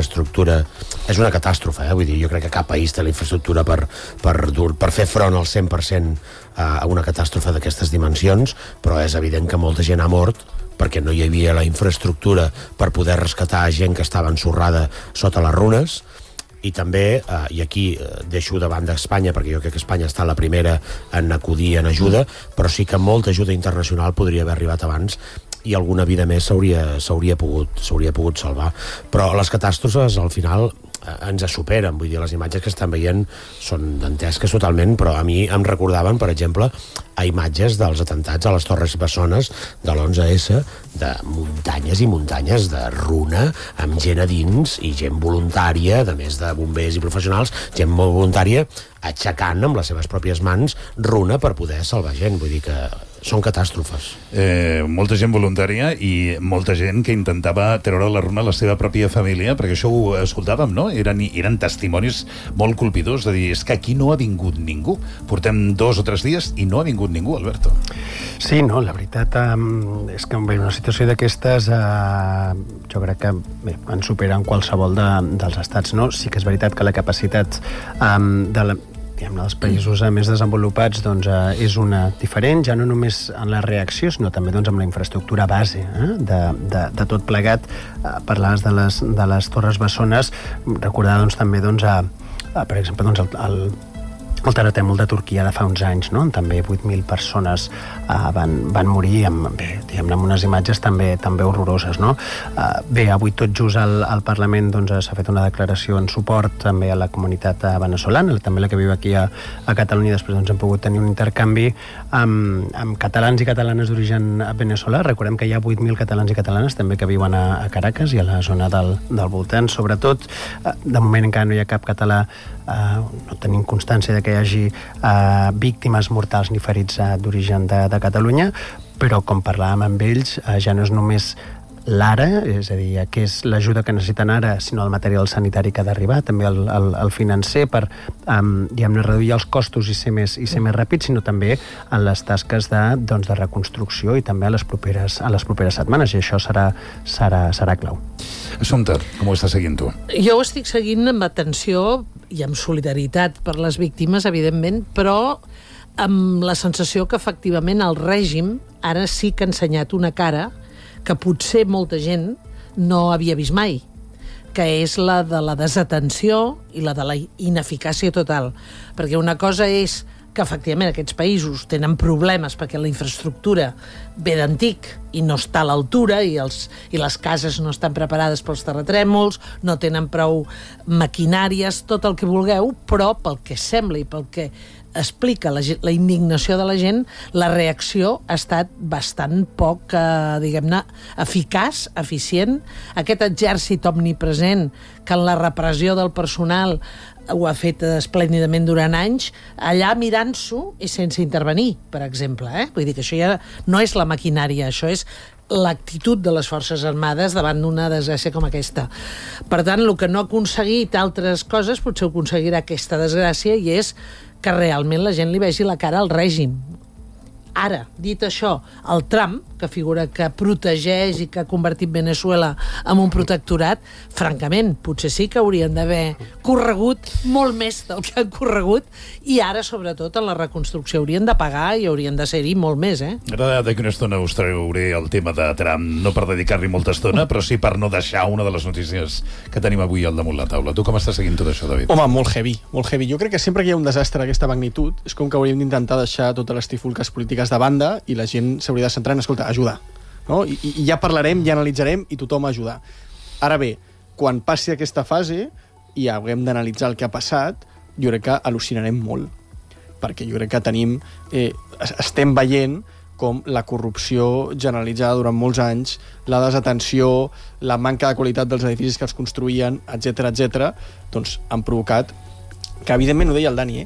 infraestructura és una catàstrofe, vull dir, jo crec que cap país té la infraestructura per fer front al 100% a una catàstrofe d'aquestes dimensions, però és evident que molta gent ha mort perquè no hi havia la infraestructura per poder rescatar gent que estava ensorrada sota les runes. I també, i aquí deixo de banda Espanya, perquè jo crec que Espanya està la primera en acudir en ajuda, però sí que molta ajuda internacional podria haver arribat abans i alguna vida més s'hauria pogut salvar. Però les catàstrofes, al final, ens superen. Vull dir, les imatges que estan veient són dantesques totalment, però a mi em recordaven, per exemple, a imatges dels atentats a les Torres Bessones de l'11S, de muntanyes i muntanyes de runa, amb gent a dins i gent voluntària, de més de bombers i professionals, gent molt voluntària, aixecant amb les seves pròpies mans runa per poder salvar gent. Vull dir que són catàstrofes. Molta gent voluntària i molta gent que intentava treure la runa a la seva pròpia família, perquè això ho escoltàvem, no? Eren testimonis molt colpidors de dir, és que aquí no ha vingut ningú. Portem 2 o 3 dies i no ha vingut ningú, Alberto. Sí, no, la veritat és que una situació d'aquestes jo crec que en superen qualsevol dels estats, no? Sí que és veritat que la capacitat dels països més desenvolupats és una diferent, ja no només en la reacció, sinó també amb la infraestructura base de tot plegat. Parlaves de les Torres Bessones, recordar també per exemple el terratrèmol de Turquia de fa uns anys, no? També 8.000 persones van morir amb unes imatges també horroroses, no? Bé, avui tot just al Parlament s'ha fet una declaració en suport també a la comunitat veneçolana, també la que viu aquí a Catalunya. Després hem pogut tenir un intercanvi amb catalans i catalanes d'origen veneçolà. Recordem que hi ha 8.000 catalans i catalanes també que viuen a Caracas i a la zona del voltant. Sobretot, de moment encara no hi ha cap català, no tenim constància de que hi hagi víctimes mortals ni ferits d'origen de Catalunya, però com parlàvem amb ells, ja no és només l'ara, és a dir, que és l'ajuda que necessiten ara, sinó el material sanitari que ha d'arribar, també el financer per reduir els costos i ser més ràpid, sinó també en les tasques de reconstrucció i també a les properes setmanes, i això serà clau. Assumpta, com ho estàs seguint tu? Jo ho estic seguint amb atenció i amb solidaritat per les víctimes, evidentment, però amb la sensació que efectivament el règim ara sí que ha ensenyat una cara que potser molta gent no havia vist mai, que és la de la desatenció i la de la ineficàcia total. Perquè una cosa és que efectivament aquests països tenen problemes perquè la infraestructura ve d'antic i no està a l'altura i les cases no estan preparades pels terratrèmols, no tenen prou maquinàries, tot el que vulgueu, però pel que sembla i pel que explica la indignació de la gent, la reacció ha estat bastant poc, diguem-ne, eficaç, eficient. Aquest exèrcit omnipresent que en la repressió del personal ho ha fet esplèndidament durant anys, allà mirant-s'ho i sense intervenir, per exemple. Vull dir que això ja no és la maquinària, això és l'actitud de les Forces Armades davant d'una desgràcia com aquesta. Per tant, el que no ha aconseguit altres coses, potser ho aconseguirà aquesta desgràcia, i és que realment la gent li vegi la cara al règim. Ara, dit això, el Trump, que figura que protegeix i que ha convertit Veneçuela en un protectorat, francament, potser sí que haurien d'haver corregut molt més del que han corregut, i ara, sobretot, en la reconstrucció haurien de pagar i haurien de ser-hi molt més, Ara d'aquí una estona us trauré el tema de Trump, no per dedicar-li molta estona, però sí per no deixar una de les notícies que tenim avui al damunt la taula. Tu com estàs seguint tot això, David? Home, molt heavy, molt heavy. Jo crec que sempre que hi ha un desastre d'aquesta magnitud, és com que hauríem d'intentar deixar totes les trifulques polítiques de banda i la gent s'hauria de centrar en, escolta, ajudar. No? I ja parlarem, ja analitzarem i tothom a ajudar. Ara bé, quan passi aquesta fase i haurem d'analitzar el que ha passat, jo crec que al·lucinarem molt, perquè jo crec que estem veient com la corrupció generalitzada durant molts anys, la desatenció, la manca de qualitat dels edificis que els construïen, etc., doncs han provocat que, evidentment, ho deia el Dani,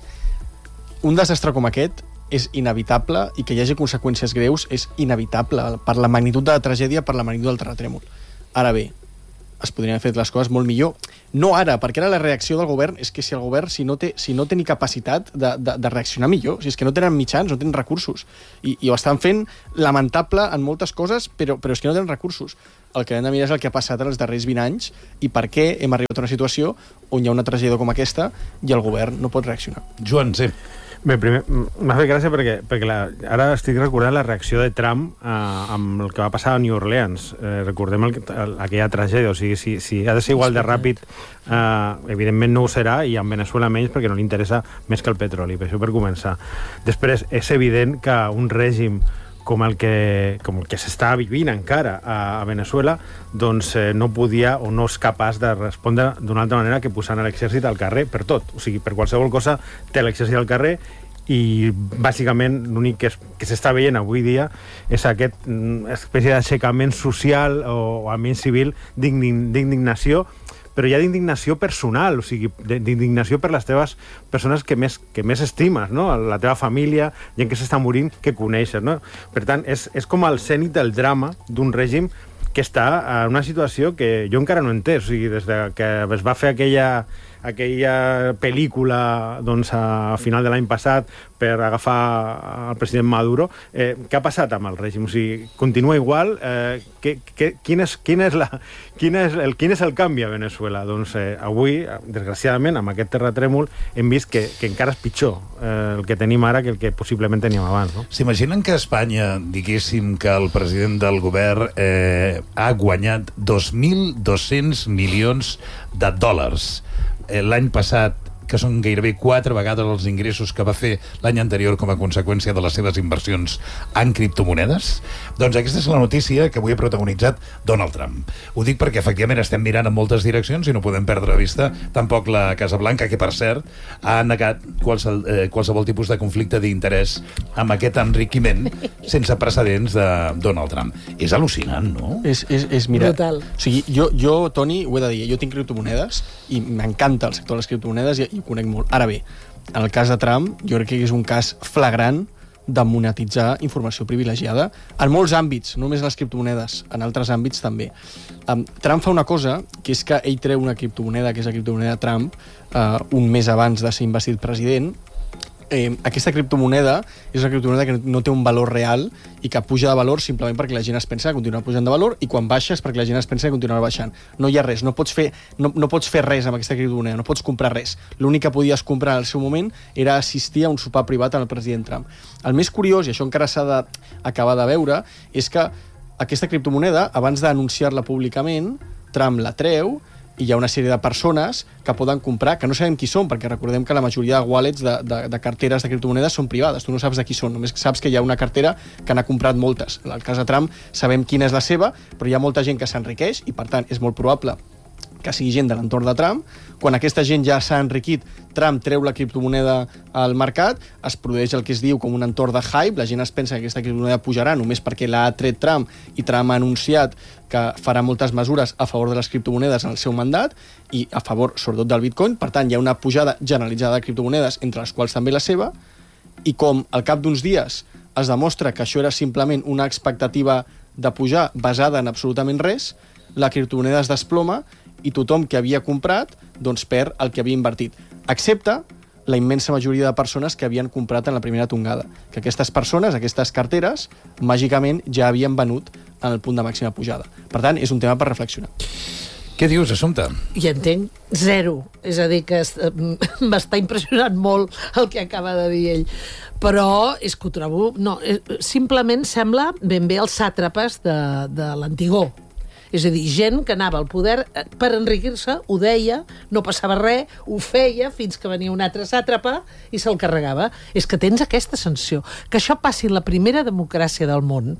un desastre com aquest és inevitable, i que hi hagi conseqüències greus és inevitable per la magnitud de la tragèdia, per la magnitud del terratrèmol. Ara bé, es podrien haver fet les coses molt millor. No ara, perquè ara la reacció del govern és que si el govern si no té ni capacitat de reaccionar millor, si és que no tenen mitjans, no tenen recursos, i ho estan fent lamentable en moltes coses, però és que no tenen recursos. El que hem de mirar és el que ha passat en els darrers 20 anys i per què hem arribat a una situació on hi ha una tragèdia com aquesta i el govern no pot reaccionar. Joan, sí. Bé, primer, m'ha fet gràcia perquè ara estic recordant la reacció de Trump amb el que va passar a New Orleans. Recordem aquella tragèdia, o sigui, si ha de ser igual de ràpid, evidentment no ho serà, i en Venezuela menys, perquè no li interessa més que el petroli, per això per començar. Després, és evident que un règim com el que s'està vivint encara a Venezuela, doncs no podia o no és capaç de respondre d'una altra manera que posant l'exèrcit al carrer per tot. O sigui, per qualsevol cosa té l'exèrcit al carrer, i bàsicament l'únic que s'està veient avui dia és aquest espècie d'aixecament social o almenys civil d'indignació, però hi ha d'indignació personal, o sigui, d'indignació per les teves persones que més estimes, no? La teva família, gent que s'està morint, que coneixes, no? Per tant, és com el zènit del drama d'un règim que està en una situació que jo encara no he entès. O sigui, des que es va fer aquella pel·lícula doncs, a final de l'any passat per agafar el president Maduro, què ha passat amb el règim? O sigui, continua igual? Quin és el canvi a Venezuela? Doncs avui, desgraciadament, amb aquest terratrèmol, hem vist que encara és pitjor el que tenim ara que el que possiblement teníem abans. No? S'imaginen que a Espanya diguéssim que el president del govern ha guanyat 2.200 milions de dòlars l'any passat, que són gairebé 4 vegades els ingressos que va fer l'any anterior com a conseqüència de les seves inversions en criptomonedes? Doncs aquesta és la notícia que avui ha protagonitzat Donald Trump. Ho dic perquè efectivament estem mirant en moltes direccions i no podem perdre de vista tampoc la Casa Blanca, que per cert ha negat qualsevol tipus de conflicte d'interès amb aquest enriquiment sense precedents de Donald Trump. És al·lucinant, no? Mira, brutal. O sigui, jo, Toni, ho he de dir, jo tinc criptomonedes i m'encanta el sector de les criptomonedes i ho conec molt. Ara bé, en el cas de Trump, jo crec que és un cas flagrant de monetitzar informació privilegiada en molts àmbits, no només en les criptomonedes, en altres àmbits també. Trump fa una cosa, que és que ell treu una criptomoneda, que és la criptomoneda Trump, un mes abans de ser investit president. Aquesta criptomoneda és una criptomoneda que no té un valor real i que puja de valor simplement perquè la gent es pensa que continuarà pujant de valor, i quan baixa és perquè la gent es pensa que continuarà baixant. No hi ha res, no pots fer res amb aquesta criptomoneda, no pots comprar res. L'únic que podies comprar al seu moment era assistir a un sopar privat amb el president Trump. El més curiós, i això encara s'ha d'acabar de veure, és que aquesta criptomoneda, abans d'anunciar-la públicament, Trump la treu, i hi ha una sèrie de persones que poden comprar, que no sabem qui són, perquè recordem que la majoria de wallets, de carteres de criptomonedes són privades, tu no saps de qui són, només saps que hi ha una cartera que n'ha comprat moltes. En el cas de Trump sabem quina és la seva, però hi ha molta gent que s'enriqueix i per tant és molt probable que sigui gent de l'entorn de Trump. Quan aquesta gent ja s'ha enriquit, Trump treu la criptomoneda al mercat, es produeix el que es diu com un entorn de hype, la gent es pensa que aquesta criptomoneda pujarà només perquè l'ha tret Trump, i Trump ha anunciat que farà moltes mesures a favor de les criptomonedes en el seu mandat i a favor, sobretot, del Bitcoin. Per tant, hi ha una pujada generalitzada de criptomonedes, entre les quals també la seva, i com al cap d'uns dies es demostra que això era simplement una expectativa de pujar basada en absolutament res, la criptomoneda es desploma i tothom que havia comprat doncs perd el que havia invertit, excepte la immensa majoria de persones que havien comprat en la primera tongada, que aquestes persones, aquestes carteres, màgicament ja havien venut en el punt de màxima pujada. Per tant, és un tema per reflexionar. Què dius, Assumpta? I entenc zero. És a dir, que m'està impressionant molt el que acaba de dir ell. Però és que ho trobo... No, simplement sembla ben bé els sàtrapes de l'antigor. És a dir, gent que anava al poder per enriquir-se, ho deia, no passava res, ho feia fins que venia un altre sàtrapa i se'l carregava. És que tens aquesta sensació. Que això passi en la primera democràcia del món,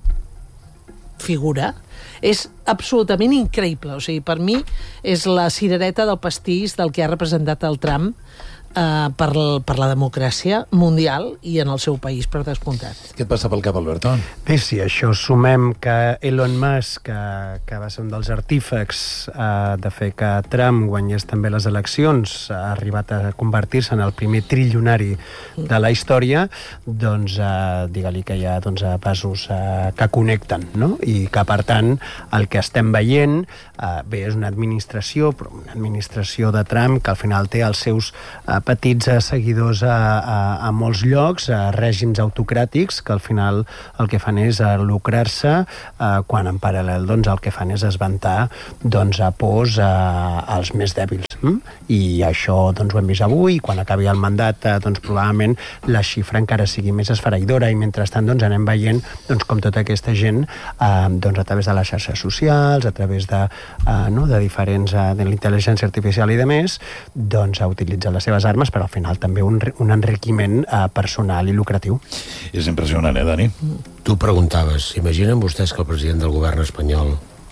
figura, és absolutament increïble. O sigui, per mi és la cirereta del pastís del que ha representat el Trump per la democràcia mundial i en el seu país, per descomptat. Què et passa pel cap, Alberto? Bé, si això sumem que Elon Musk, que va ser un dels artífecs de fer que Trump guanyés també les eleccions, ha arribat a convertir-se en el primer trilionari de la història, doncs digue-li que hi ha passos que connecten, no? I que, per tant, el que estem veient, bé, és una administració, però una administració de Trump que al final té els seus petits seguidors a molts llocs, règims autocràtics que al final el que fan és lucrar-se, quan en paral·lel el que fan és esventar a pors als més dèbils. I això ho hem vist avui, i quan acabi el mandat probablement la xifra encara sigui més esfereïdora, i mentrestant anem veient com tota aquesta gent a través de les xarxes socials, a través de diferents de l'intel·ligència artificial i de més, utilitzar les seves armes, però al final també un enriquiment personal i lucratiu. És impressionant, Dani? Tu preguntaves, imaginen vostès que el president del govern espanyol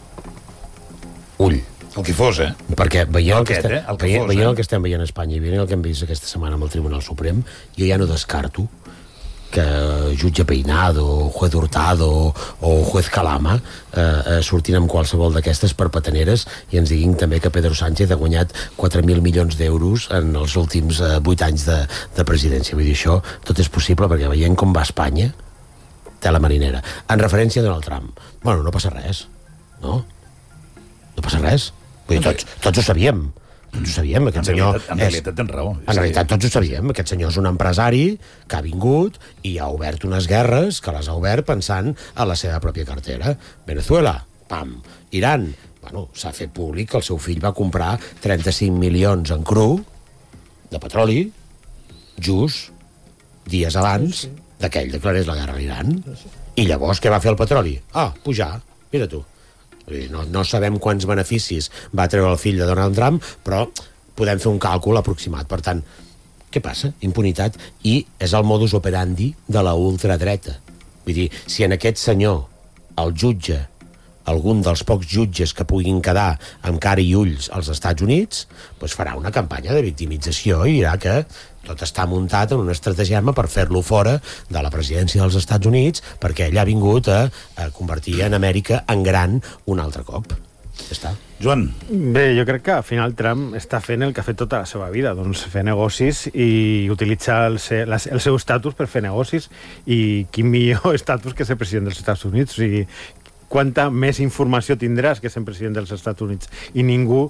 el que fos, perquè veient el que estem veient a Espanya i veient el que hem vist aquesta setmana amb el Tribunal Suprem, jo ja no descarto que jutge Peinado, juez Hurtado o juez Calama sortin amb qualsevol d'aquestes perpetaneres i ens diguin també que Pedro Sánchez ha guanyat 4.000 milions d'euros en els últims 8 anys de presidència. Vull dir, això tot és possible perquè veient com va Espanya, tela marinera. En referència a Donald Trump, bueno, no passa res, no? No passa res. Vull dir, tots ho sabíem. Tots ho sabíem, aquest senyor... En realitat tens raó. En realitat tots ho sabíem. Aquest senyor és un empresari que ha vingut i ha obert unes guerres que les ha obert pensant a la seva pròpia cartera. Venezuela, pam. Iran, bueno, s'ha fet públic que el seu fill va comprar 35 milions en cru de petroli just dies abans que ell declarés la guerra a l'Iran. I llavors què va fer el petroli? Pujar, mira tu. No sabem quants beneficis va treure el fill de Donald Trump, però podem fer un càlcul aproximat. Per tant, què passa? Impunitat. I és el modus operandi de la ultradreta. Vull dir, si en aquest senyor el jutge, algun dels pocs jutges que puguin quedar amb cara i ulls als Estats Units, doncs farà una campanya de victimització i dirà que tot està muntat en un estratagema per fer-lo fora de la presidència dels Estats Units perquè ell ha vingut a convertir en Amèrica en gran un altre cop. Ja està. Joan. Bé, jo crec que al final Trump està fent el que ha fet tota la seva vida, fer negocis i utilitzar el seu estatus per fer negocis, i quin millor estatus que ser president dels Estats Units. O sigui, quanta més informació tindràs que sent president dels Estats Units, i ningú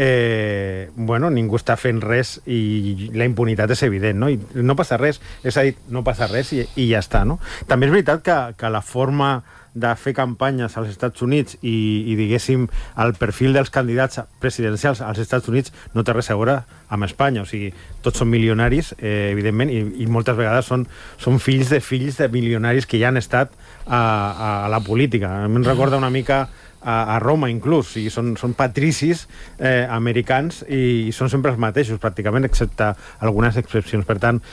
està fent res i la impunitat és evident, no? I no passa res, és a dir, no passa res i ja està, no? També és veritat que la forma de fer campanyes als Estats Units i diguéssim, el perfil dels candidats presidencials als Estats Units no té res a veure amb Espanya. O sigui, tots són milionaris, evidentment, i moltes vegades són fills de milionaris que ja han estat a la política. Em recorda una mica a Roma, inclús. O sigui, són patricis americans i són sempre els mateixos, pràcticament, excepte algunes excepcions. Per tant,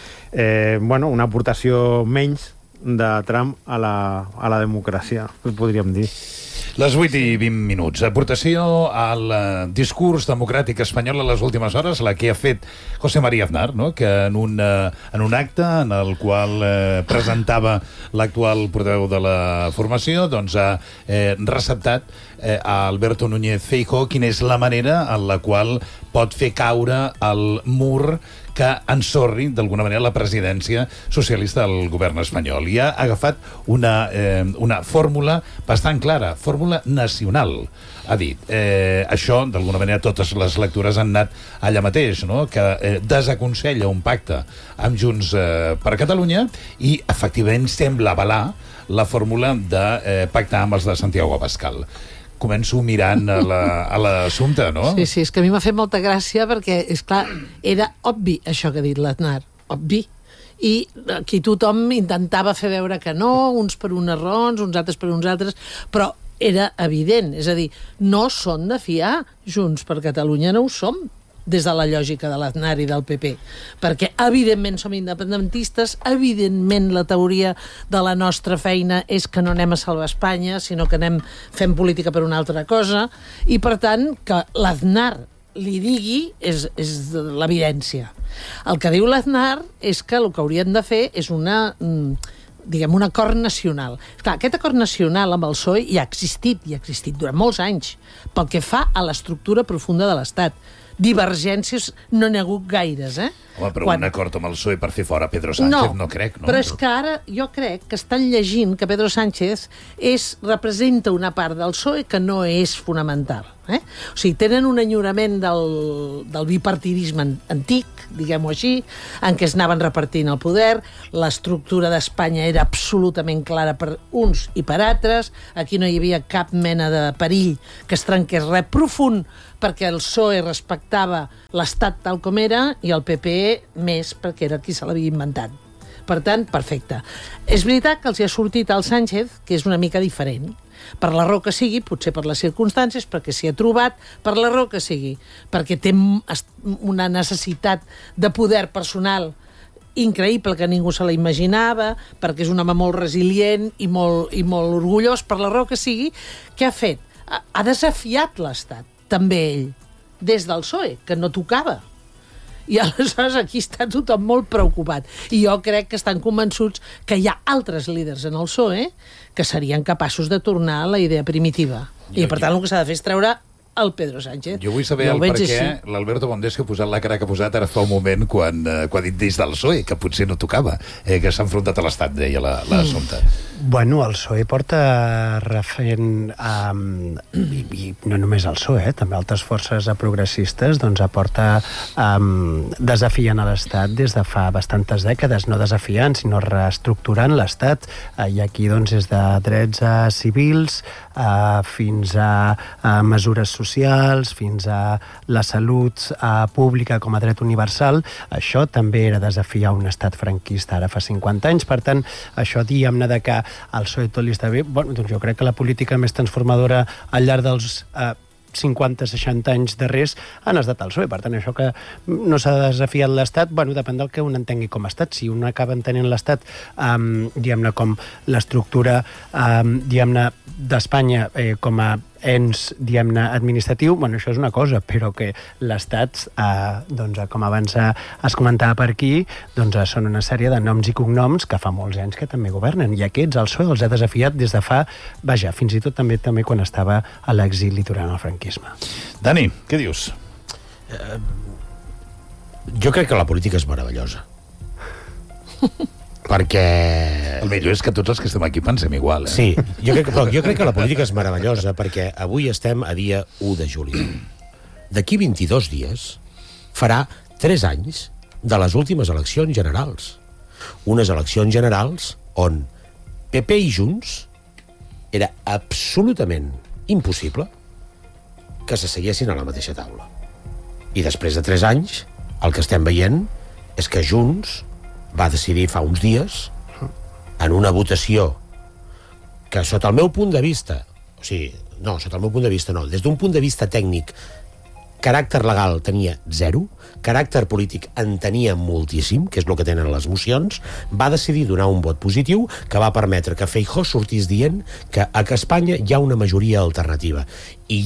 una aportació menys de Trump a la democràcia, podríem dir. Les 8:20. Aportació al discurs democràtic espanyol a les últimes hores, la que ha fet José María Aznar, no? Que en un acte en el qual presentava l'actual portaveu de la formació, doncs ha receptat a Alberto Núñez Feijóo quina és la manera en la qual pot fer caure el mur que ensorri, d'alguna manera, la presidència socialista del govern espanyol. I ha agafat una fórmula bastant clara, fórmula nacional. Ha dit, això, d'alguna manera, totes les lectures han anat allà mateix, no? Que desaconsella un pacte amb Junts per Catalunya i, efectivament, sembla avalar la fórmula de pactar amb els de Santiago Abascal. Començo mirant a l'assumpte, no? Sí, és que a mi m'ha fet molta gràcia perquè, és clar, era obvi això que ha dit l'Aznar, obvi. I aquí tothom intentava fer veure que no, uns per unes raons, uns altres per uns altres, però era evident, és a dir, no són de fiar. Junts per Catalunya no ho som, des de la lògica de l'Aznar i del PP, perquè evidentment som independentistes, evidentment la teoria de la nostra feina és que no anem a salvar Espanya, sinó que anem fent política per una altra cosa, i per tant que l'Aznar li digui és l'evidència. El que diu l'Aznar és que el que haurien de fer és un acord nacional. Clar, aquest acord nacional amb el PSOE ja ha existit durant molts anys, pel que fa a l'estructura profunda de l'Estat. Divergències no n'hi ha hagut gaires, Home, però un acord amb el PSOE per fer fora Pedro Sánchez no crec, no? Però és que ara jo crec que estan llegint que Pedro Sánchez representa una part del PSOE que no és fonamental. O sigui, tenen un enyorament del bipartidisme antic, diguem-ho així, en què es anaven repartint el poder, l'estructura d'Espanya era absolutament clara per uns i per altres, aquí no hi havia cap mena de perill que es trenqués res profund, perquè el PSOE respectava l'Estat tal com era i el PP més perquè era qui se l'havia inventat. Per tant, perfecte. És veritat que els hi ha sortit al Sánchez, que és una mica diferent, per la raó que sigui, potser per les circumstàncies, perquè s'hi ha trobat, per la raó que sigui, perquè té una necessitat de poder personal increïble que ningú se la imaginava, perquè és un home molt resilient i molt orgullós, per la raó que sigui, què ha fet? Ha desafiat l'Estat, també ell, des del PSOE, que no tocava. I aleshores aquí està tothom molt preocupat. I jo crec que estan convençuts que hi ha altres líders en el PSOE que serien capaços de tornar a la idea primitiva. I per tant el que s'ha de fer és treure el Pedro Sánchez. Jo vull saber el per què l'Alberto Mondesio ha posat la cara que ha posat ara fa un moment quan ha dit des del PSOE, que potser no tocava, que s'ha enfrontat a l'Estat, deia l'assumpte. Bueno, el PSOE porta refent, i no només el PSOE, també altres forces progressistes, doncs aporta desafiant a l'Estat des de fa bastantes dècades, no desafiant, sinó reestructurant l'Estat. I aquí doncs és de drets civils fins a mesures socials, fins a la salut pública com a dret universal. Això també era desafiar un estat franquista ara fa 50 anys. Per tant, això diguem-ne de que al PSOE tot li està bé, bueno, doncs jo crec que la política més transformadora al llarg dels 50-60 anys darrers han estat al PSOE. Per tant, això que no s'ha desafiat l'Estat, bueno, depèn del que un entengui com a Estat. Si un acaba entenent l'Estat, diguem-ne, com l'estructura, diguem-ne, d'Espanya com a ens, diguem-ne, administratiu, bueno, això és una cosa, però que l'Estat, doncs, com abans es comentava per aquí, doncs són una sèrie de noms i cognoms que fa molts anys que també governen, i aquests el PSOE els ha desafiat des de fa, vaja, fins i tot també quan estava a l'exili durant el franquisme. Dani, què dius? Jo crec que la política és meravellosa. Perquè... El millor és que tots els que estem aquí pensem igual, Sí, jo crec que la política és meravellosa perquè avui estem a dia 1 de juliol. D'aquí 22 dies farà 3 anys de les últimes eleccions generals. Unes eleccions generals on PP i Junts era absolutament impossible que s'asseguessin a la mateixa taula. I després de 3 anys, el que estem veient és que Junts va decidir fa uns dies, en una votació que sota el meu punt de vista, sota el meu punt de vista no, des d'un punt de vista tècnic, caràcter legal tenia 0, caràcter polític en tenia moltíssim, que és el que tenen les mocions, va decidir donar un vot positiu que va permetre que Feijóo sortís dient que a Espanya hi ha una majoria alternativa. I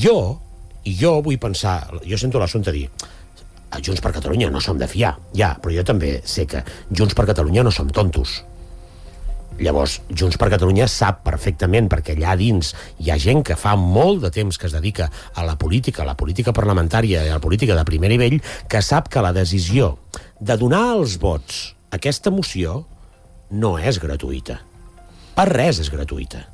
jo vull pensar, jo sento l'assumpte dir, a Junts per Catalunya no som de fiar, ja, però jo també sé que Junts per Catalunya no som tontos. Llavors, Junts per Catalunya sap perfectament, perquè allà dins hi ha gent que fa molt de temps que es dedica a la política parlamentària i a la política de primer nivell, que sap que la decisió de donar els vots a aquesta moció no és gratuïta. Per res és gratuïta.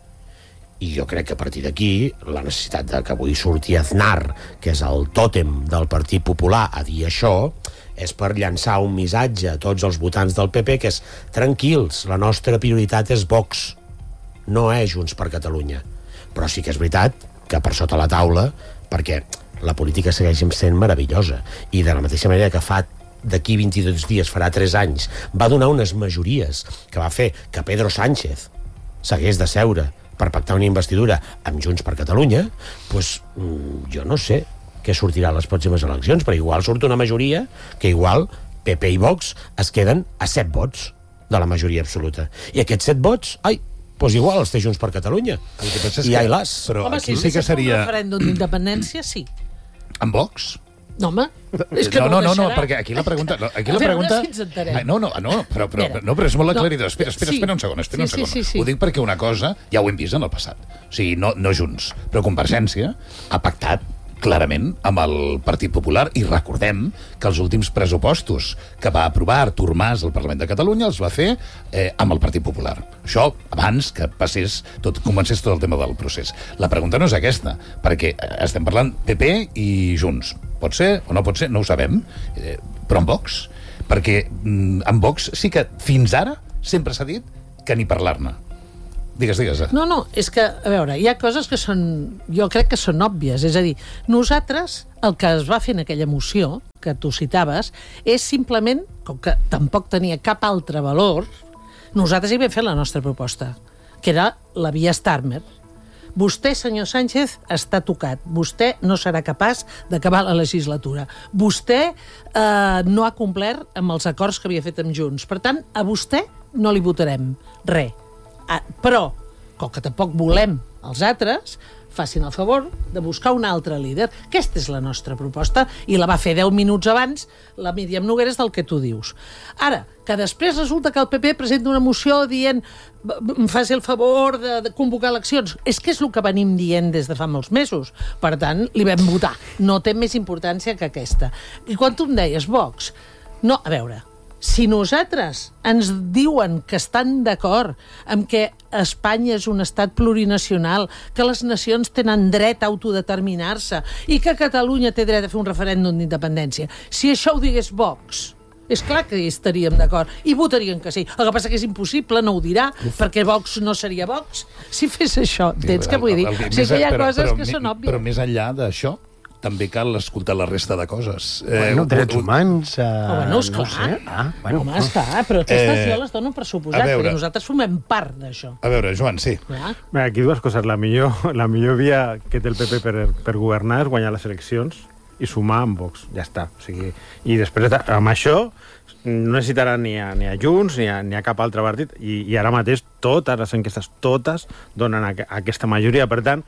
I jo crec que a partir d'aquí la necessitat de que avui surti Aznar, que és el tòtem del Partit Popular, a dir això, és per llançar un missatge a tots els votants del PP que és tranquils, la nostra prioritat és Vox, no és Junts per Catalunya. Però sí que és veritat que per sota la taula, perquè la política segueix sent meravellosa, i de la mateixa manera que d'aquí 22 dies farà 3 anys, va donar unes majories que va fer que Pedro Sánchez s'hagués de seure per pactar una investidura amb Junts per Catalunya, doncs jo no sé què sortirà a les pròximes eleccions, però igual surt una majoria que igual PP i Vox es queden a 7 vots de la majoria absoluta. I aquests 7 vots, doncs igual els té Junts per Catalunya. I ai las. Però home, aquí sí que seria... un referèndum d'independència, sí. Amb Vox? No, home, és que no, deixarà. perquè aquí la pregunta... Si ens entenem. Però és molt aclaridor. Espera un segon. Sí. Ho dic perquè una cosa ja ho hem vist en el passat. O sigui, no Junts, però Convergència ha pactat clarament amb el Partit Popular i recordem que els últims pressupostos que va aprovar Artur Mas al Parlament de Catalunya els va fer amb el Partit Popular. Això abans que comencés tot el tema del procés. La pregunta no és aquesta, perquè estem parlant PP i Junts. Pot ser o no pot ser, no ho sabem, però amb Vox. Perquè amb Vox sí que fins ara sempre s'ha dit que ni parlar-ne. Digues. No, és que, a veure, hi ha coses que jo crec que són òbvies. És a dir, nosaltres, el que es va fer en aquella moció, que tu citaves, és simplement, com que tampoc tenia cap altre valor, nosaltres hi vam fer la nostra proposta, que era la via Starmer. Vostè, senyor Sánchez, està tocat. Vostè no serà capaç d'acabar la legislatura. Vostè no ha complert amb els acords que havia fet amb Junts. Per tant, a vostè no li votarem res. Però, com que tampoc volem els altres, facin el favor de buscar un altre líder. Aquesta és la nostra proposta i la va fer 10 minuts abans la Míriam Nogueras del que tu dius. Ara, que després resulta que el PP presenta una moció dient em faci el favor de convocar eleccions. És que és el que venim dient des de fa molts mesos. Per tant, li vam votar. No té més importància que aquesta. I quan tu em deies Vox, no, a veure, si nosaltres ens diuen que estan d'acord amb que Espanya és un estat plurinacional, que les nacions tenen dret a autodeterminar-se i que Catalunya té dret a fer un referèndum d'independència, si això ho digués Vox, és clar que hi estaríem d'acord i votarien que sí. El que passa que és impossible, no ho dirà, perquè Vox no seria Vox si fes això. Tens que vull dir? O sigui que hi ha coses que són òbvies. Però més enllà d'això, també cal escoltar la resta de coses. Bueno, drets humans... Bueno, esclar. Home, esclar, però aquestes jo les dono per suposat, perquè nosaltres formem part d'això. A veure, Joan, sí. Bé, aquí dues coses. La millor via que té el PP per governar és guanyar les eleccions i sumar amb Vox. Ja està. O sigui, i després, amb això, no necessitarà ni a Junts ni a cap altre partit. I ara mateix totes les enquestes, totes, donen aquesta majoria. Per tant,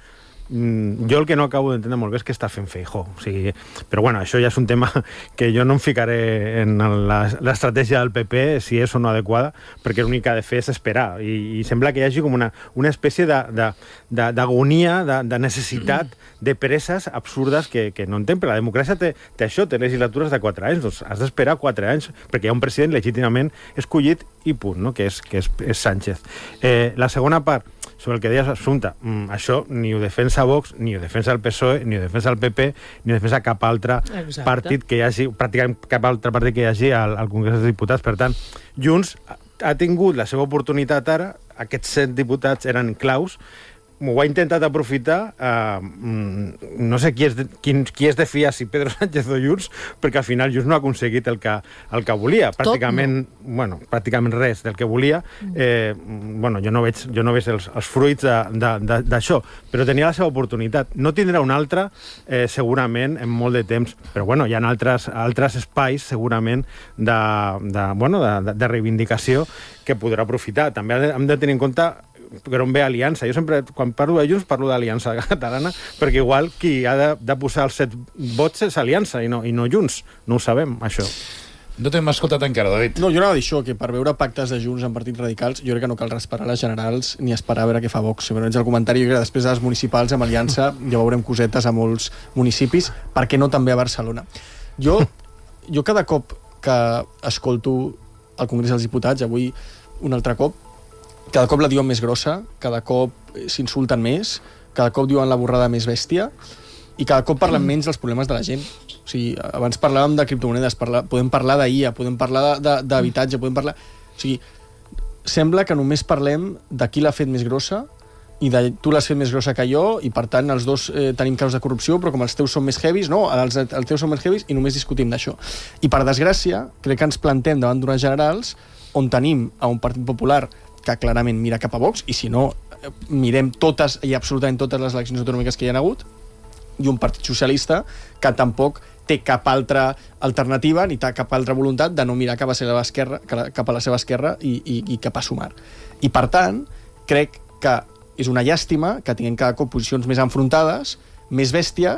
jo el que no acabo d'entendre molt bé és què està fent Feijóo. O sigui, però bueno, això ja és un tema que jo no em ficaré en l'estratègia del PP, si és o no adequada, perquè l'únic que ha de fer és esperar. I sembla que hi hagi com una espècie d'agonia, de necessitat, de presses absurdes que no entenc. Però la democràcia té això, té legislatures de 4 anys, doncs has d'esperar 4 anys perquè hi ha un president legítimament escollit i punt, no? que és Sánchez. La segona part, sobre el que deies, Assumpta, això ni ho defensa Vox, ni ho defensa el PSOE, ni ho defensa el PP, ni ho defensa cap altre partit que hi hagi, pràcticament cap altre partit que hi hagi al Congrés dels Diputats. Per tant, Junts ha tingut la seva oportunitat ara, aquests 7 diputats eren claus, m'ho ha intentat aprofitar, no sé qui és de fiar, si Pedro Sánchez o Junts, perquè al final Junts no ha aconseguit el que volia, pràcticament res del que volia. Jo no veig els fruits d'això, però tenia la seva oportunitat. No tindrà una altra, segurament, en molt de temps, però bueno, hi ha altres espais, segurament, de reivindicació que podrà aprofitar. També hem de tenir en compte per on ve Aliança. Jo sempre, quan parlo de Junts, parlo d'Aliança Catalana, perquè igual qui ha de posar els 7 vots és Aliança i no Junts. No ho sabem, això. No t'hem escoltat encara, David. No, jo anava a dir això, que per veure pactes de Junts en partits radicals, jo crec que no cal esperar les generals ni esperar a veure què fa Vox. Si veig el comentari, jo crec que després de les municipals amb Aliança ja veurem cosetes a molts municipis, per què no també a Barcelona. Jo cada cop que escolto al Congrés dels Diputats, avui un altre cop, cada cop la diuen més grossa, cada cop s'insulten més, cada cop diuen la borrada més bèstia i cada cop parlen menys dels problemes de la gent. O sigui, abans parlàvem de criptomonedes, podem parlar d'IA, podem parlar d'habitatge, podem parlar... O sigui, sembla que només parlem de qui l'ha fet més grossa i tu l'has fet més grossa que jo i per tant els dos tenim casos de corrupció, però com els teus són més heavies, no, els teus són més heavies i només discutim d'això. I per desgràcia, crec que ens plantem davant d'unes generals on tenim a un Partit Popular que clarament mira cap a Vox, i si no, mirem totes i absolutament totes les eleccions autonòmiques que hi ha hagut, i un Partit Socialista que tampoc té cap altra alternativa ni té cap altra voluntat de no mirar cap a la seva esquerra i cap a Sumar. I per tant, crec que és una llàstima que tinguem cada cop posicions més enfrontades, més bèsties,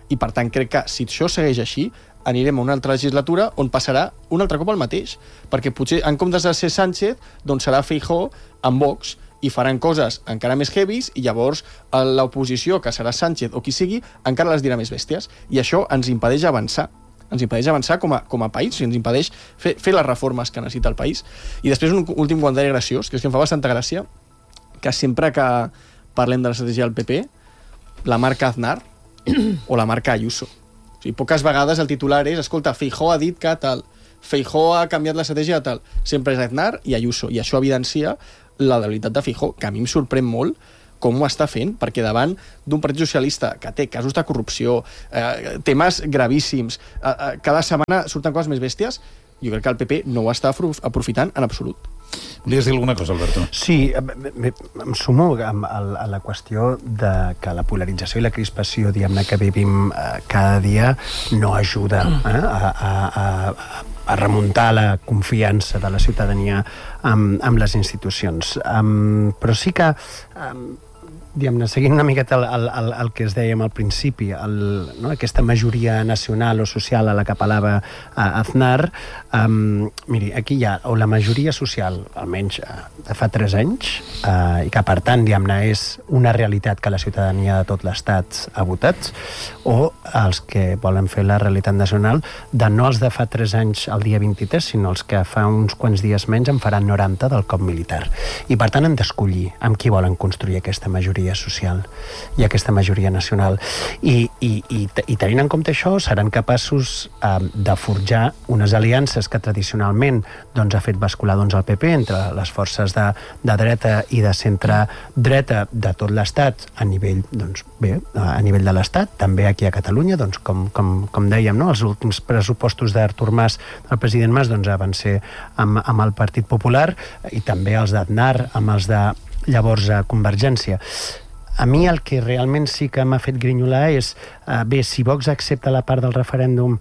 I, per tant, crec que si això segueix així, anirem a una altra legislatura on passarà un altre cop el mateix. Perquè potser, en comptes de ser Sánchez, doncs serà Feijóo amb Vox, i faran coses encara més heavies, i llavors l'oposició, que serà Sánchez o qui sigui, encara les dirà més bèsties. I això ens impedeix avançar. Ens impedeix avançar com a país, ens impedeix fer les reformes que necessita el país. I després un últim comentari graciós, que és que em fa bastanta gràcia, que sempre que parlem de l'estratègia del PP, la marca Aznar o la marca Ayuso. O sigui, poques vegades el titular és, escolta, Feijóo ha dit que tal, Feijóo ha canviat l'estratègia de tal. Sempre és Aznar i Ayuso, i això evidencia la debilitat de Feijóo, que a mi em sorprèn molt com ho està fent, perquè davant d'un partit socialista que té casos de corrupció, temes gravíssims, cada setmana surten coses més bèsties, jo crec que el PP no ho està aprofitant en absolut. Volies dir alguna cosa, Alberto? Sí, em sumo a la qüestió de que la polarització i la crispació, diguem-ne, que vivim cada dia no ajuda a remuntar la confiança de la ciutadania amb les institucions. Però sí que, diguem-ne, seguint una miqueta el que es dèiem al principi, aquesta majoria nacional o social a la que apel·lava Aznar, miri, aquí hi ha o la majoria social, almenys de fa 3 anys, i que per tant, diguem-ne, és una realitat que la ciutadania de tot l'Estat ha votat, o els que volen fer la realitat nacional de no els de fa 3 anys el dia 23, sinó els que fa uns quants dies menys en faran 90 del cop militar. I per tant han d'escollir amb qui volen construir aquesta majoria social i aquesta majoria nacional. I tenint en compte això, seran capaços de forjar unes aliances que tradicionalment ha fet bascular el PP entre les forces de dreta i de centre-dreta de tot l'Estat a nivell, a nivell de l'Estat, també aquí a Catalunya, com dèiem, els últims pressupostos d'Artur Mas, el president Mas, van ser amb el Partit Popular, i també els d'Aznar amb els de llavors Convergència. A mi el que realment sí que m'ha fet grinyolar és, si Vox accepta la part del referèndum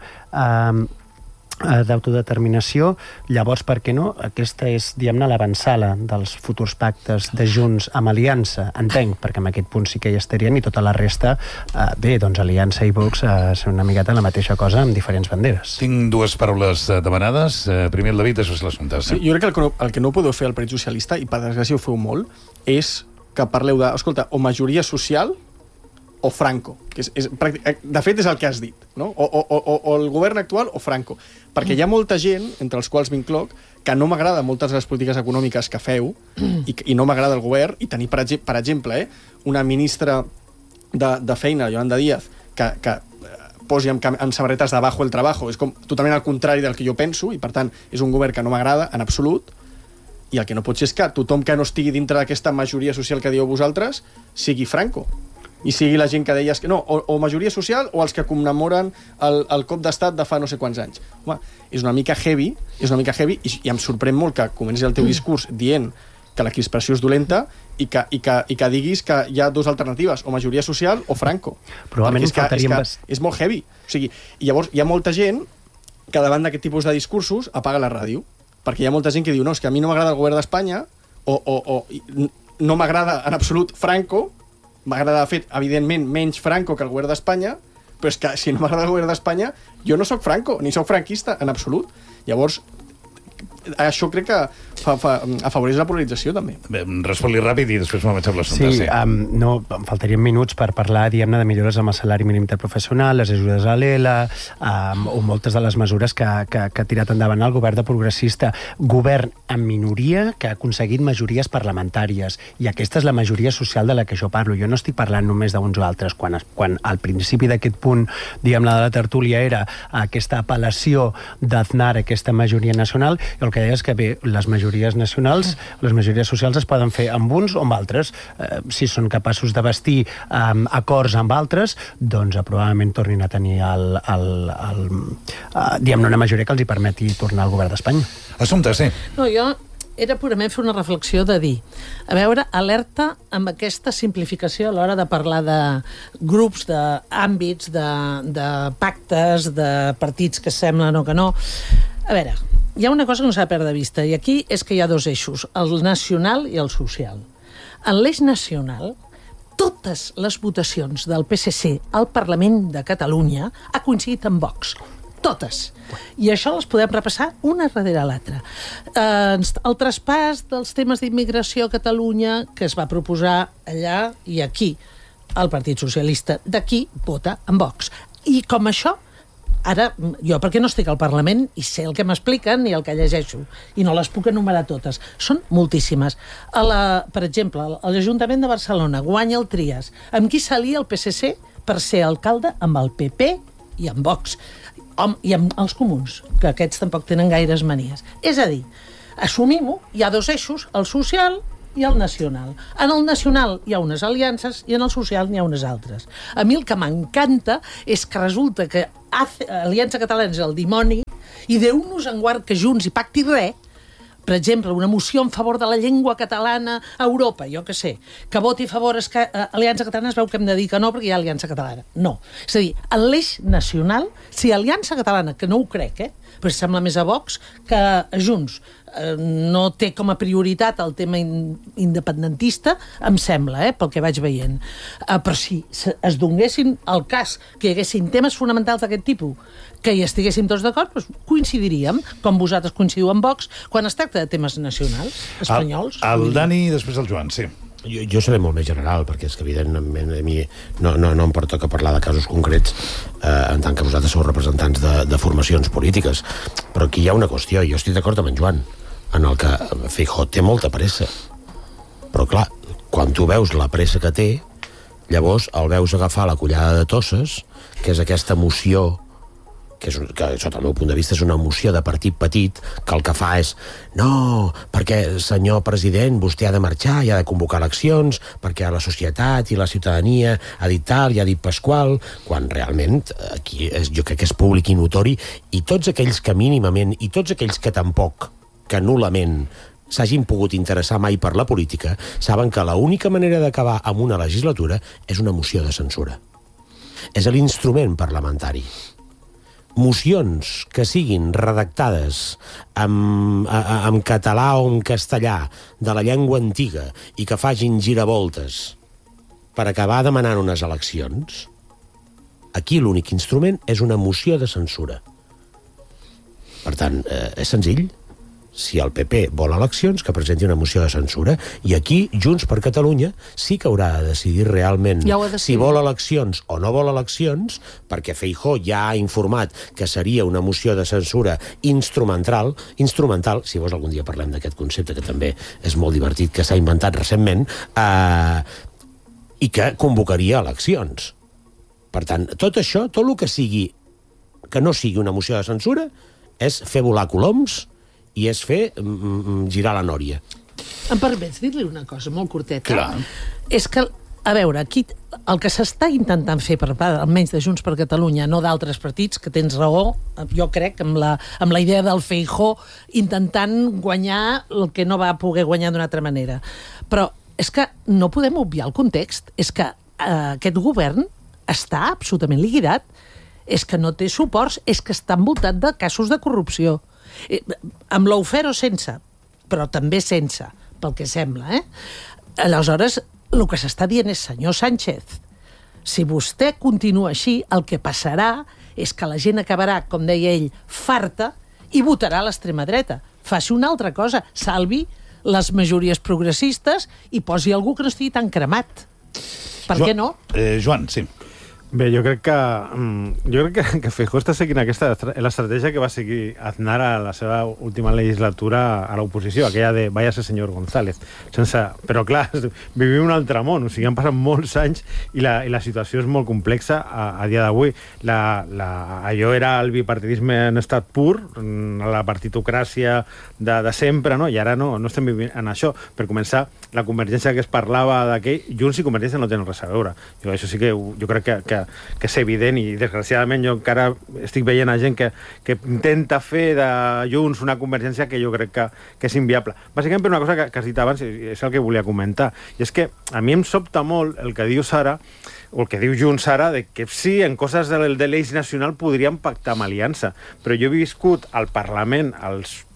d'autodeterminació, llavors, per què no? Aquesta és, diguem-ne, l'avançala dels futurs pactes de Junts amb Aliança, entenc, perquè en aquest punt sí que hi estarien, i tota la resta, Aliança i Vox són una miqueta la mateixa cosa amb diferents banderes. Tinc 2 paraules demanades. Primer el David, després l'Assumpta. Sí, jo crec que el que no podeu fer al Partit Socialista, i per desgràcia ho feu molt, és que parleu de, escolta, o majoria social o Franco. De fet, és el que has dit, no? O el govern actual o Franco. Perquè hi ha molta gent, entre els quals m'incloc, que no m'agrada moltes de les polítiques econòmiques que feu i no m'agrada el govern, i tenir, per exemple, una ministra de Feina, Yolanda Díaz, que posi en samarretes d'abajo el trabajo, és com totalment al contrari del que jo penso, i per tant és un govern que no m'agrada en absolut, i el que no pot ser és que tothom que no estigui dintre d'aquesta majoria social que dieu vosaltres sigui Franco, i sigui la gent que deies que no, o majoria social o els que commemoren el cop d'estat de fa no sé quants anys. Home, és una mica heavy, i em sorprèn molt que comenci el teu discurs dient que la crispació és dolenta i que diguis que hi ha 2 alternatives, o majoria social o Franco. Probablement és molt heavy. O sigui, i llavors hi ha molta gent que davant d'aquest tipus de discursos apaga la ràdio, perquè hi ha molta gent que diu, no, és que a mi no m'agrada el govern d'Espanya, o no m'agrada en absolut Franco, m'agrada, de fet, evidentment, menys Franco que el govern d'Espanya, però és que si no m'agrada el govern d'Espanya, jo no sóc Franco, ni sóc franquista, en absolut. Llavors, això crec que afavoreix la polarització, també. Bé, respon-li ràpid i després m'ho vaig a l'Assumpta. Sí, no, em faltarien minuts per parlar, diguem-ne, de millores amb el salari mínim interprofessional, les ajudes a l'ELA, o moltes de les mesures que ha tirat endavant el govern de progressista. Govern en minoria que ha aconseguit majories parlamentàries, i aquesta és la majoria social de la que jo parlo. Jo no estic parlant només d'uns o altres. Quan al principi d'aquest punt, diguem-ne, de la tertúlia era aquesta apel·lació d'Aznar, aquesta majoria nacional, el que deia és que, bé, les majories nacionals, les majories socials es poden fer amb uns o amb altres. Si són capaços de vestir acords amb altres, doncs probablement tornin a tenir diguem-ne, una majoria que els hi permeti tornar al govern d'Espanya. Assumpta, sí. No, jo era purament fer una reflexió de dir, a veure, alerta amb aquesta simplificació a l'hora de parlar de grups, d'àmbits, de pactes, de partits que semblen o que no. A veure, hi ha una cosa que no s'ha de perdre de vista, i aquí és que hi ha 2 eixos, el nacional i el social. En l'eix nacional, totes les votacions del PSC al Parlament de Catalunya ha coincidit amb Vox. Totes. I això les podem repassar una darrere l'altra. El traspàs dels temes d'immigració a Catalunya, que es va proposar allà i aquí, el Partit Socialista d'aquí vota amb Vox. I com això, ara, jo perquè no estic al Parlament i sé el que m'expliquen i el que llegeixo, i no les puc enumerar totes. Són moltíssimes. Per exemple, l'Ajuntament de Barcelona guanya el Trias. Amb qui s'alia el PSC per ser alcalde? Amb el PP i amb Vox. I amb els comuns, que aquests tampoc tenen gaires manies. És a dir, assumim-ho, hi ha dos eixos, el social i el nacional. En el nacional hi ha unes aliances i en el social n'hi ha unes altres. A mi el que m'encanta és que resulta que Aliança Catalana és el dimoni i Déu-nos en guard que Junts hi pacti res. Per exemple, una moció en favor de la llengua catalana a Europa, jo què sé, que voti a favor Aliança Catalana, es veu que hem de dir que no perquè hi ha Aliança Catalana. No. És a dir, en l'eix nacional, si Aliança Catalana, que no ho crec, però sembla més a Vox que a Junts, no té com a prioritat el tema independentista, em sembla, pel que vaig veient. Però si es donguessin el cas que hi haguessin temes fonamentals d'aquest tipus, que hi estiguéssim tots d'acord, doncs coincidiríem, com vosaltres coincidiu amb Vox, quan es tracta de temes nacionals, espanyols. El Dani, després el Joan, sí. Jo seré molt més general, perquè és que evidentment a mi no em pertoca parlar de casos concrets en tant que vosaltres sou representants de formacions polítiques. Però aquí hi ha una qüestió, i jo estic d'acord amb en Joan, en el que Feijóo té molta pressa. Però clar, quan tu veus la pressa que té, llavors el veus agafar la collada de tosses, que és aquesta moció que sota el meu punt de vista és una moció de partit petit, que el que fa és no, perquè senyor president vostè ha de marxar i ha de convocar eleccions perquè la societat i la ciutadania ha dit tal i ha dit Pasqual, quan realment aquí jo crec que és públic i notori, i tots aquells que mínimament i tots aquells que tampoc, que nul·lament s'hagin pogut interessar mai per la política, saben que l'única manera d'acabar amb una legislatura és una moció de censura. És l'instrument parlamentari. Mocions que siguin redactades en català o en castellà de la llengua antiga i que facin giravoltes per acabar demanant unes eleccions, aquí l'únic instrument és una moció de censura. Per tant, és senzill. Si el PP vol eleccions, que presenti una moció de censura, i aquí Junts per Catalunya sí que haurà de decidir realment si vol eleccions o no vol eleccions, perquè Feijóo ja ha informat que seria una moció de censura instrumental, si vols algun dia parlem d'aquest concepte, que també és molt divertit, que s'ha inventat recentment, i que convocaria eleccions. Per tant, tot això, tot el que sigui que no sigui una moció de censura, és fer volar coloms i és fer girar la nòria. Em permets dir-li una cosa molt curteta? Clar. És que, a veure, aquí el que s'està intentant fer per part, almenys de Junts per Catalunya, no d'altres partits, que tens raó, jo crec, amb la idea del Feijóo intentant guanyar el que no va poder guanyar d'una altra manera. Però és que no podem obviar el context. És que aquest govern està absolutament liquidat. És que no té suports, és que està envoltat de casos de corrupció. Amb l'Aufero sense, però també sense, pel que sembla. Aleshores, el que s'està dient és, senyor Sánchez, si vostè continua així, el que passarà és que la gent acabarà, com deia ell, farta i votarà a l'extrema dreta. Faci una altra cosa, salvi les majories progressistes i posi algú que no estigui tan cremat. Per què no? Joan, sí. Bé, jo crec que Feijóo està seguint l'estratègia que va seguir Aznar a la seva última legislatura a l'oposició, aquella de váyase señor González. Però clar, vivim un altre món, o sigui, han passat molts anys i la situació és molt complexa a dia d'avui. Allò era el bipartidisme en estat pur, la partitocràcia de sempre, no? I ara no estem vivint en això. Per començar, la convergència que es parlava d'aquell, Junts i Convergència no tenen res a veure. Això sí que jo crec que és evident, i desgraciadament jo encara estic veient a gent que intenta fer de Junts una convergència que jo crec que és inviable. Bàsicament per una cosa que has dit abans, i és el que volia comentar, i és que a mi em sobta molt el que dius ara, o el que diu Junts ara, de que sí, en coses de l'eix nacional podríem pactar amb aliança, però jo he viscut al Parlament els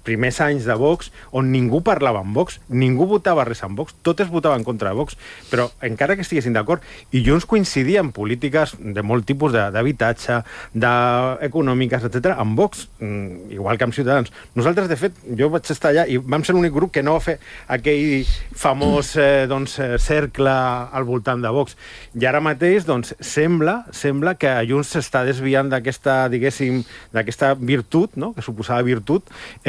primers anys de Vox, on ningú parlava amb Vox, ningú votava res amb Vox, totes votaven contra Vox, però encara que estiguessin d'acord, i Junts coincidia en polítiques de molt tipus d'habitatge, d'econòmiques, etc., amb Vox, igual que amb Ciutadans. Nosaltres, de fet, jo vaig estar allà i vam ser l'únic grup que no va fer aquell famós cercle al voltant de Vox. I ara mateix, doncs, sembla que Junts s'està desviant d'aquesta, diguéssim, d'aquesta virtut, no?, que suposava virtut,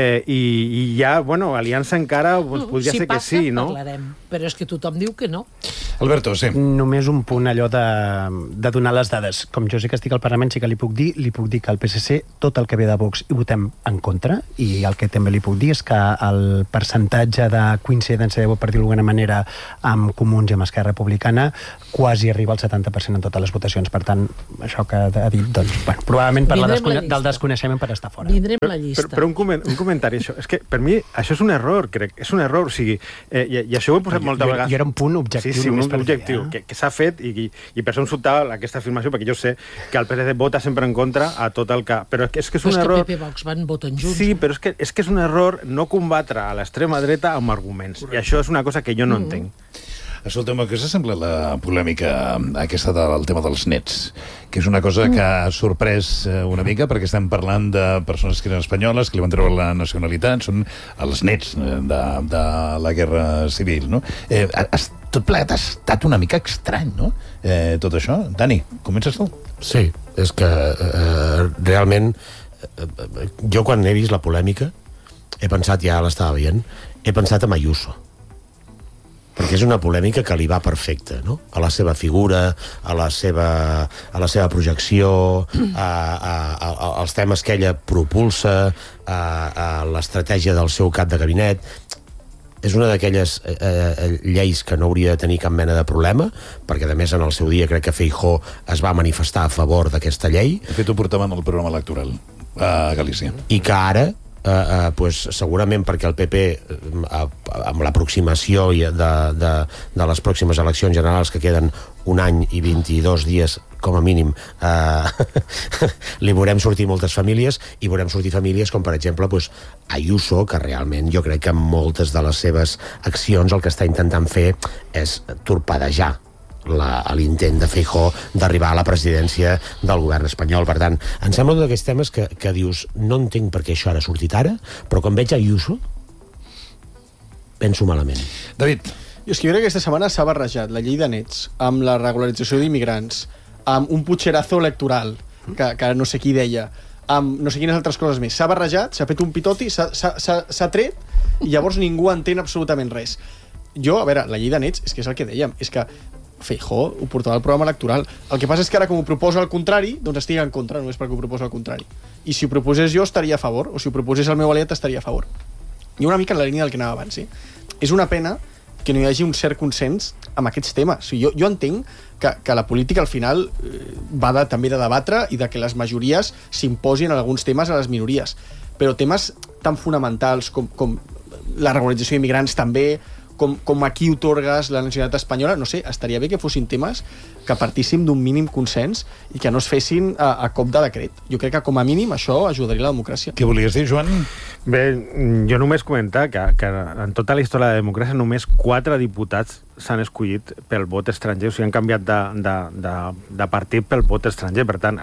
i ja, bueno, Aliança encara podria ser que sí, no? Si passa, parlarem, però és que tothom diu que no. Alberto, sí. Només un punt allò de donar les dades. Com jo sí que estic al Parlament, sí que li puc dir que al PSC tot el que ve de Vox hi votem en contra, i el que també li puc dir és que el percentatge de coincidència de vot, per dir-ho d'alguna manera, amb Comuns i amb Esquerra Republicana quasi arriba al 70% en totes les votacions. Per tant, això que ha dit, doncs, bueno, probablement del desconeixement per estar fora. Vindrem la llista. Però un comentari, això. És que per mi això és un error, crec. És un error, o sigui, i això ho he posat moltes vegades. I era un punt objectiu. Sí, un objectiu, que s'ha fet, i per això em sobtava aquesta afirmació, perquè jo sé que el PSC vota sempre en contra a tot el que... Però és que és un error... Però és que PP i Vox van votar junts. Sí, però és que és un error no combatre a l'extrema dreta amb arguments. I això és una cosa que jo no entenc. Escolta'm, què sembla la polèmica aquesta del tema dels nets? Que és una cosa que ha sorprès una mica, perquè estem parlant de persones que eren espanyoles, que li van treure la nacionalitat, són els nets de la guerra civil, no? Tot plegat ha estat una mica estrany, no? Tot això. Dani, comences tu? Sí, és que realment jo quan he vist la polèmica he pensat, ja l'estava veient, he pensat en Ayuso, perquè és una polèmica que li va perfecta, no? A la seva figura, a la seva projecció, als temes que ella propulsa, a l'estratègia del seu cap de gabinet. És una d'aquelles lleis que no hauria de tenir cap mena de problema, perquè, a més, en el seu dia crec que Feijóo es va manifestar a favor d'aquesta llei. De fet, ho portaven al programa electoral a Galícia. I que ara, pues, segurament perquè el PP, amb l'aproximació de les pròximes eleccions generals, que queden un any i 22 dies com a mínim, li veurem sortir moltes famílies, i veurem sortir famílies com, per exemple, pues, Ayuso, que realment jo crec que amb moltes de les seves accions el que està intentant fer és torpedejar l'intent de Feijóo d'arribar a la presidència del govern espanyol. Per tant, em sembla un d'aquests temes que dius, no entenc per què això ara ha sortit ara, però quan veig Ayuso penso malament. David. Jo és que jo crec que aquesta setmana s'ha barrejat la llei de nets amb la regularització d'immigrants, amb un pucherazo electoral, que no sé qui deia, amb no sé quines altres coses més. S'ha barrejat, s'ha fet un pitoti, s'ha tret, i llavors ningú entén absolutament res. Jo, a veure, la llei de nets, és que és el que dèiem, és que Feijóo ho portava al programa electoral. El que passa és que ara, com ho proposa al contrari, doncs estic en contra, només perquè ho proposa al contrari. I si ho proposés jo, estaria a favor, o si ho proposés el meu aliat, estaria a favor. I una mica en la línia del que anava abans, És una pena que no hi hagi un cert consens amb aquests temes. O sigui, jo entenc que la política, al final, va també de debatre i de que les majories s'imposin en alguns temes a les minories. Però temes tan fonamentals com la regularització d'immigrants també, com aquí otorgues la nacionalitat espanyola, no sé, estaria bé que fossin temes que partíssim d'un mínim consens i que no es fessin a cop de decret. Jo crec que, com a mínim, això ajudaria la democràcia. Què volies dir, Joan? Bé, jo només comentar que en tota la història de la democràcia només 4 diputats s'han escollit pel vot estranger, o sigui, han canviat de partit pel vot estranger. Per tant,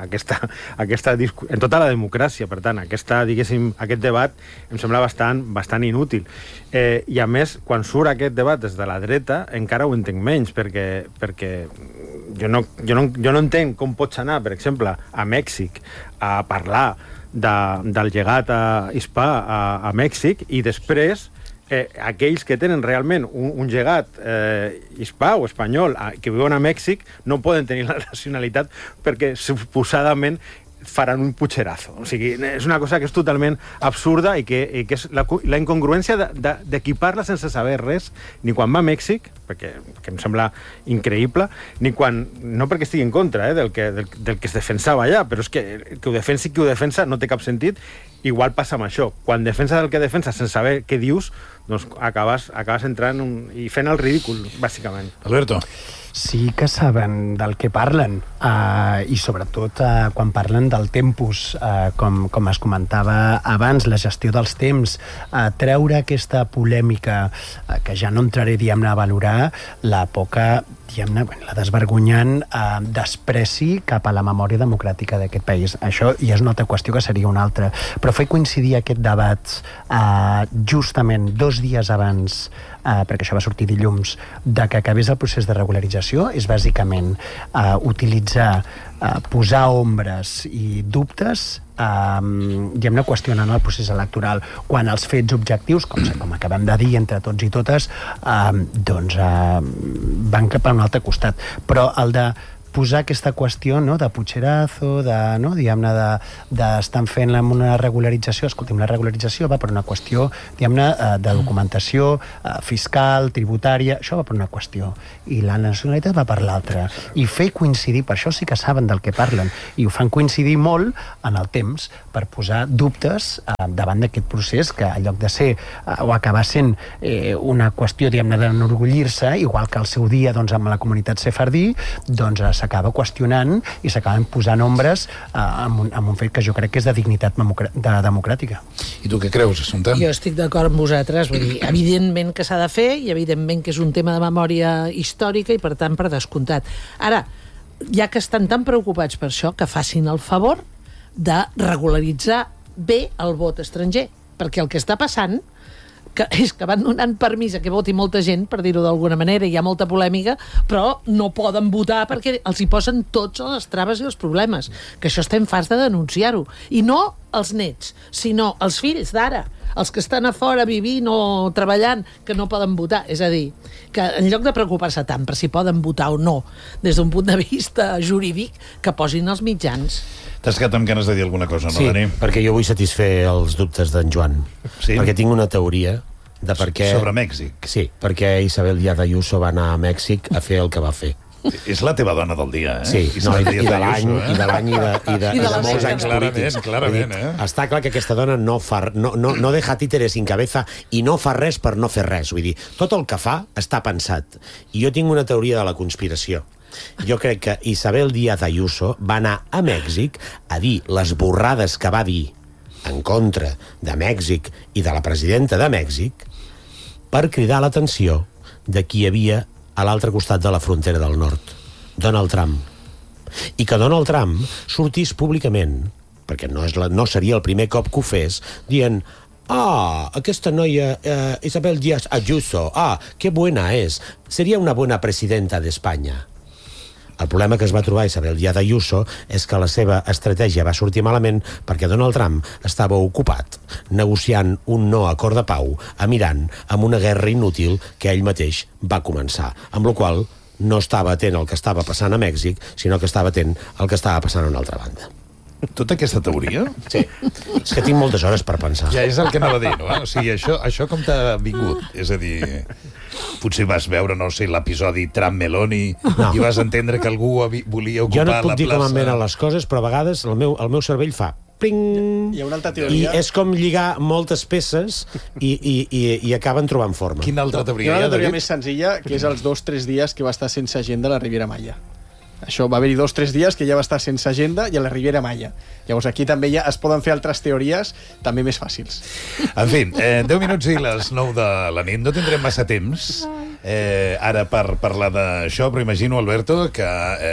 en tota la democràcia, per tant, diguéssim, aquest debat em sembla bastant inútil. I, a més, quan surt aquest debat des de la dreta, encara ho entenc menys, perquè jo no entenc com pots anar, per exemple, a Mèxic a parlar del llegat hispà a Mèxic, i després aquells que tenen realment un llegat hispà o espanyol que viuen a Mèxic no poden tenir la nacionalitat perquè suposadament faran un pucherazo. O sigui, és una cosa que és totalment absurda i que és la incongruència d'equipar-la sense saber res, ni quan va a Mèxic, que em sembla increïble, ni quan, no perquè estigui en contra del que es defensava allà, però és que ho defensi qui ho defensa no té cap sentit. Igual passa amb això. Quan defenses el que defenses sense saber què dius, doncs acabes entrant i fent el ridícul, bàsicament. Alberto. sí que saben del que parlen, i sobretot quan parlen del tempus, com es comentava abans, la gestió dels temps, treure aquesta polèmica, que ja no entraré, diguem-ne, a valorar la poca, diguem-ne, la desvergonyant despreci cap a la memòria democràtica d'aquest país. Això ja és una altra qüestió que seria una altra. Però fer coincidir aquest debat justament 2 dies abans, perquè això va sortir dilluns, de que acabés el procés de regularització, és bàsicament utilitzar, posar ombres i dubtes, diguem-ne, qüestionant el procés electoral, quan els fets objectius, com acabem de dir entre tots i totes, doncs van cap a un altre costat. Però el de posar aquesta qüestió, no?, de pucherazo, no?, diguem-ne, d'estan fent una regularització. Escolti'm, la regularització va per una qüestió, diguem-ne, de documentació fiscal, tributària, això va per una qüestió, i la nacionalitat va per l'altra. I fer coincidir, per això sí que saben del que parlen, i ho fan coincidir molt en el temps, per posar dubtes davant d'aquest procés, que en lloc de ser o acabar sent una qüestió, diguem-ne, d'enorgullir-se, igual que al seu dia, doncs, amb la comunitat sefardí, doncs s'acaba qüestionant i s'acaben posant ombres amb un fet que jo crec que és de dignitat democràtica. I tu què creus, Assumpta? Jo estic d'acord amb vosaltres, vull dir, evidentment que s'ha de fer i evidentment que és un tema de memòria històrica i per tant per descomptat. Ara, ja que estan tan preocupats per això, que facin el favor de regularitzar bé el vot estranger, perquè el que està passant és que van donant permís a que voti molta gent, per dir-ho d'alguna manera, hi ha molta polèmica, però no poden votar perquè els hi posen tots les traves i els problemes, que això estem farts de denunciar-ho. I no els nets, sinó els fills d'ara, els que estan a fora vivint o treballant, que no poden votar. És a dir, que en lloc de preocupar-se tant per si poden votar o no, des d'un punt de vista jurídic, que posin els mitjans. T'has quedat amb ganes de dir alguna cosa, no, sí, Dani? perquè jo vull satisfer els dubtes d'en Joan. Sí? Perquè tinc una teoria de per què... Sobre Mèxic. Sí, perquè Isabel Díaz Ayuso va anar a Mèxic a fer el que va fer. És la teva dona del dia, eh? Sí, no, i de l'any i de molts anys polítics. Clarament, Està clar que aquesta dona no deja títeres sin cabeza i no fa res per no fer res. Vull dir, tot el que fa està pensat. I jo tinc una teoria de la conspiració. Jo crec que Isabel Díaz Ayuso va anar a Mèxic a dir les borrades que va dir en contra de Mèxic i de la presidenta de Mèxic per cridar l'atenció de qui hi havia a l'altre costat de la frontera del nord, Donald Trump. I que Donald Trump sortís públicament, perquè no seria el primer cop que ho fes, dient: aquesta noia, Isabel Díaz Ayuso, que buena és, seria una bona presidenta d'Espanya. El problema que es va trobar Isabel Díaz Ayuso és que la seva estratègia va sortir malament perquè Donald Trump estava ocupat negociant un no acord de pau a Iran amb una guerra inútil que ell mateix va començar, amb la qual no estava atent al que estava passant a Mèxic, sinó que estava atent al que estava passant a una altra banda. Tota aquesta teoria? Sí. És que tinc moltes hores per pensar. Ja és el que anava a dir, no? O sigui, això com t'ha vingut? És a dir, potser vas veure, no sé, l'episodi Trump-Meloni i vas entendre que algú volia ocupar la plaça. Jo no et puc dir com em venen les coses, però a vegades el meu cervell fa pling, hi ha una altra teoria. I és com lligar moltes peces i acaben trobant forma. Quina altra teoria? Hi ha una teoria més senzilla, que és els 2-3 dies que va estar sense agenda a la Riviera Maya. Això va haver-hi 2-3 dies que ja va estar sense agenda i a la Riviera Maya. Llavors aquí també ja es poden fer altres teories també més fàcils. En fi, 10 minuts i les 9 de la nit. No tindrem massa temps ara per parlar d'això, però imagino, Alberto, que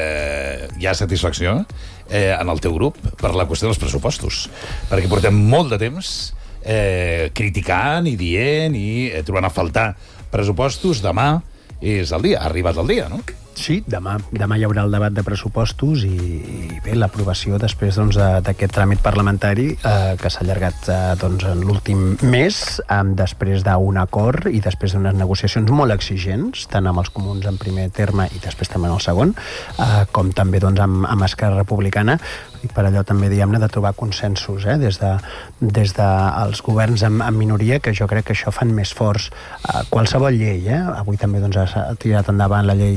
hi ha satisfacció en el teu grup per la qüestió dels pressupostos. Perquè portem molt de temps criticant i dient i trobant a faltar pressupostos. Demà és el dia, ha arribat el dia, no? Sí, demà hi haurà el debat de pressupostos i bé, l'aprovació després d'aquest tràmit parlamentari que s'ha allargat en l'últim mes, després d'un acord i després d'unes negociacions molt exigents, tant amb els comuns en primer terme i després també en el segon, com també amb Esquerra Republicana, i per allò també, diguem-ne, de trobar consensos des dels governs en minoria, que jo crec que això fan més forts qualsevol llei. Avui també ha tirat endavant la llei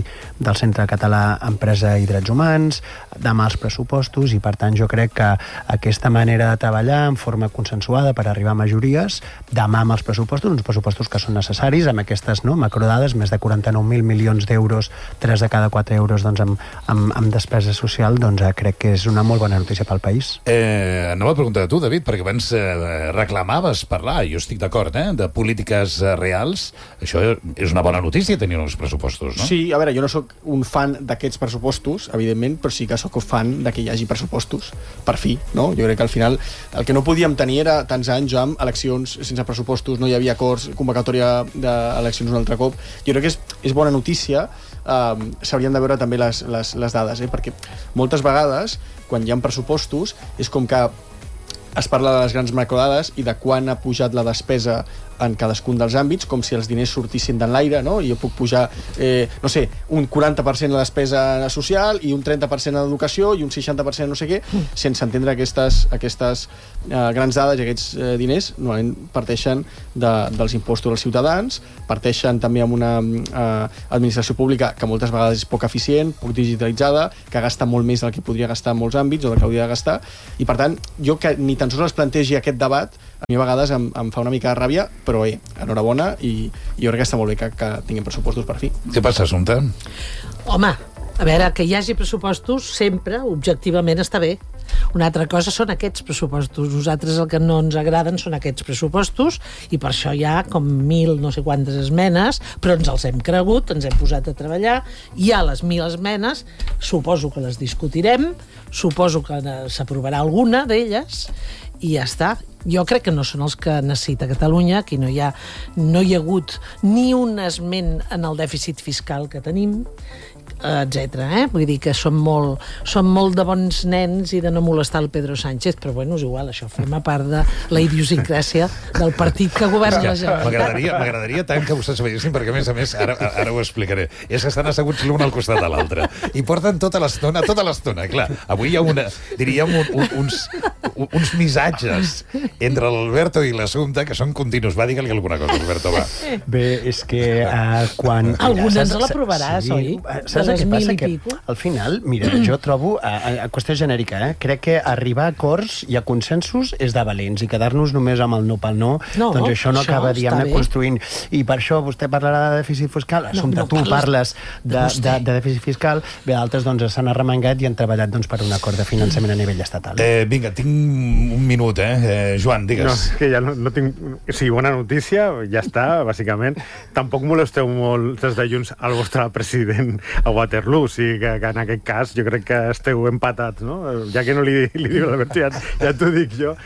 del Centre Català Empresa i Drets Humans, demà els pressupostos, i per tant jo crec que aquesta manera de treballar en forma consensuada per arribar a majories, demà amb els pressupostos, uns pressupostos que són necessaris, amb aquestes macrodades, més de 49.000 milions d'euros, 3 de cada 4 euros amb despesa social, doncs crec que és una molt bona notícia pel país. Anava a preguntar a tu, David, perquè abans reclamaves parlar, jo estic d'acord, de polítiques reals. Això és una bona notícia, tenir uns pressupostos, no? Sí, a veure, jo no sóc un fan d'aquests pressupostos, evidentment, però sí que sóc fan de que hi hagi pressupostos, per fi, no? Jo crec que al final el que no podíem tenir era tants anys ja amb eleccions sense pressupostos, no hi havia acords, convocatòria d'eleccions un altre cop. Jo crec que és bona notícia. S'haurien de veure també les dades, perquè moltes vegades, quan hi ha pressupostos, és com que es parla de les grans macrodades i de quan ha pujat la despesa en cadascun dels àmbits, com si els diners sortissin d'enlaire, no? I jo puc pujar, no sé, un 40% la despesa social i un 30% a l'educació i un 60% no sé què, sense entendre aquestes grans dades i aquests diners normalment parteixen dels impostos als ciutadans, parteixen també amb una administració pública que moltes vegades és poc eficient, poc digitalitzada, que gasta molt més del que podria gastar en molts àmbits o del que hauria de gastar, i per tant, jo que ni tan sols es plantegi aquest debat, a mi a vegades em fa una mica de ràbia, però enhorabona, i jo crec que està molt bé que tinguem pressupostos per fi. Què passa, Assumpta? Home, a veure, que hi hagi pressupostos sempre, objectivament, està bé. Una altra cosa són aquests pressupostos. Nosaltres el que no ens agraden són aquests pressupostos, i per això hi ha com 1.000 no sé quantes esmenes, però ens els hem cregut, ens hem posat a treballar, i a les 1.000 esmenes suposo que les discutirem, suposo que s'aprovarà alguna d'elles, i ja està. Jo crec que no són els que necessita Catalunya. Aquí no hi ha hagut ni un esment en el dèficit fiscal que tenim, etc. Vull dir que som molt de bons nens i de no molestar el Pedro Sánchez, però bueno, és igual, això forma part de la idiosincràsia del partit que governa la Generalitat. M'agradaria tant que vostès veiessin, perquè a més, ara ho explicaré. És que estan asseguts l'un al costat de l'altre i porten tota l'estona, clar. Avui hi ha diríem, uns missatges entre l'Alberto i l'Assumpta que són continus. Va, digue-li alguna cosa, Alberto, va. Bé, és que quan... Alguna ens l'aprovaràs, oi? Saps què passa? Que al final, mira, jo trobo, a qüestió genèrica, crec que arribar a acords i a consensos és de valents, i quedar-nos només amb el no pel no, doncs això no acaba, diguem-ne, construint. I per això vostè parlarà de dèficit fiscal, Assumpta, tu parles de dèficit fiscal, bé, d'altres doncs s'han arremangat i han treballat per un acord de finançament a nivell estatal. Vinga, tinc un minut, Joan, digues. No, és que ja no tinc... Sí, bona notícia, ja està, bàsicament. Tampoc molesteu molt des de Junts al vostre president a Waterloo, o sigui que en aquest cas jo crec que esteu empatats, no? Ja que no li diu l'Albert, ja t'ho dic jo.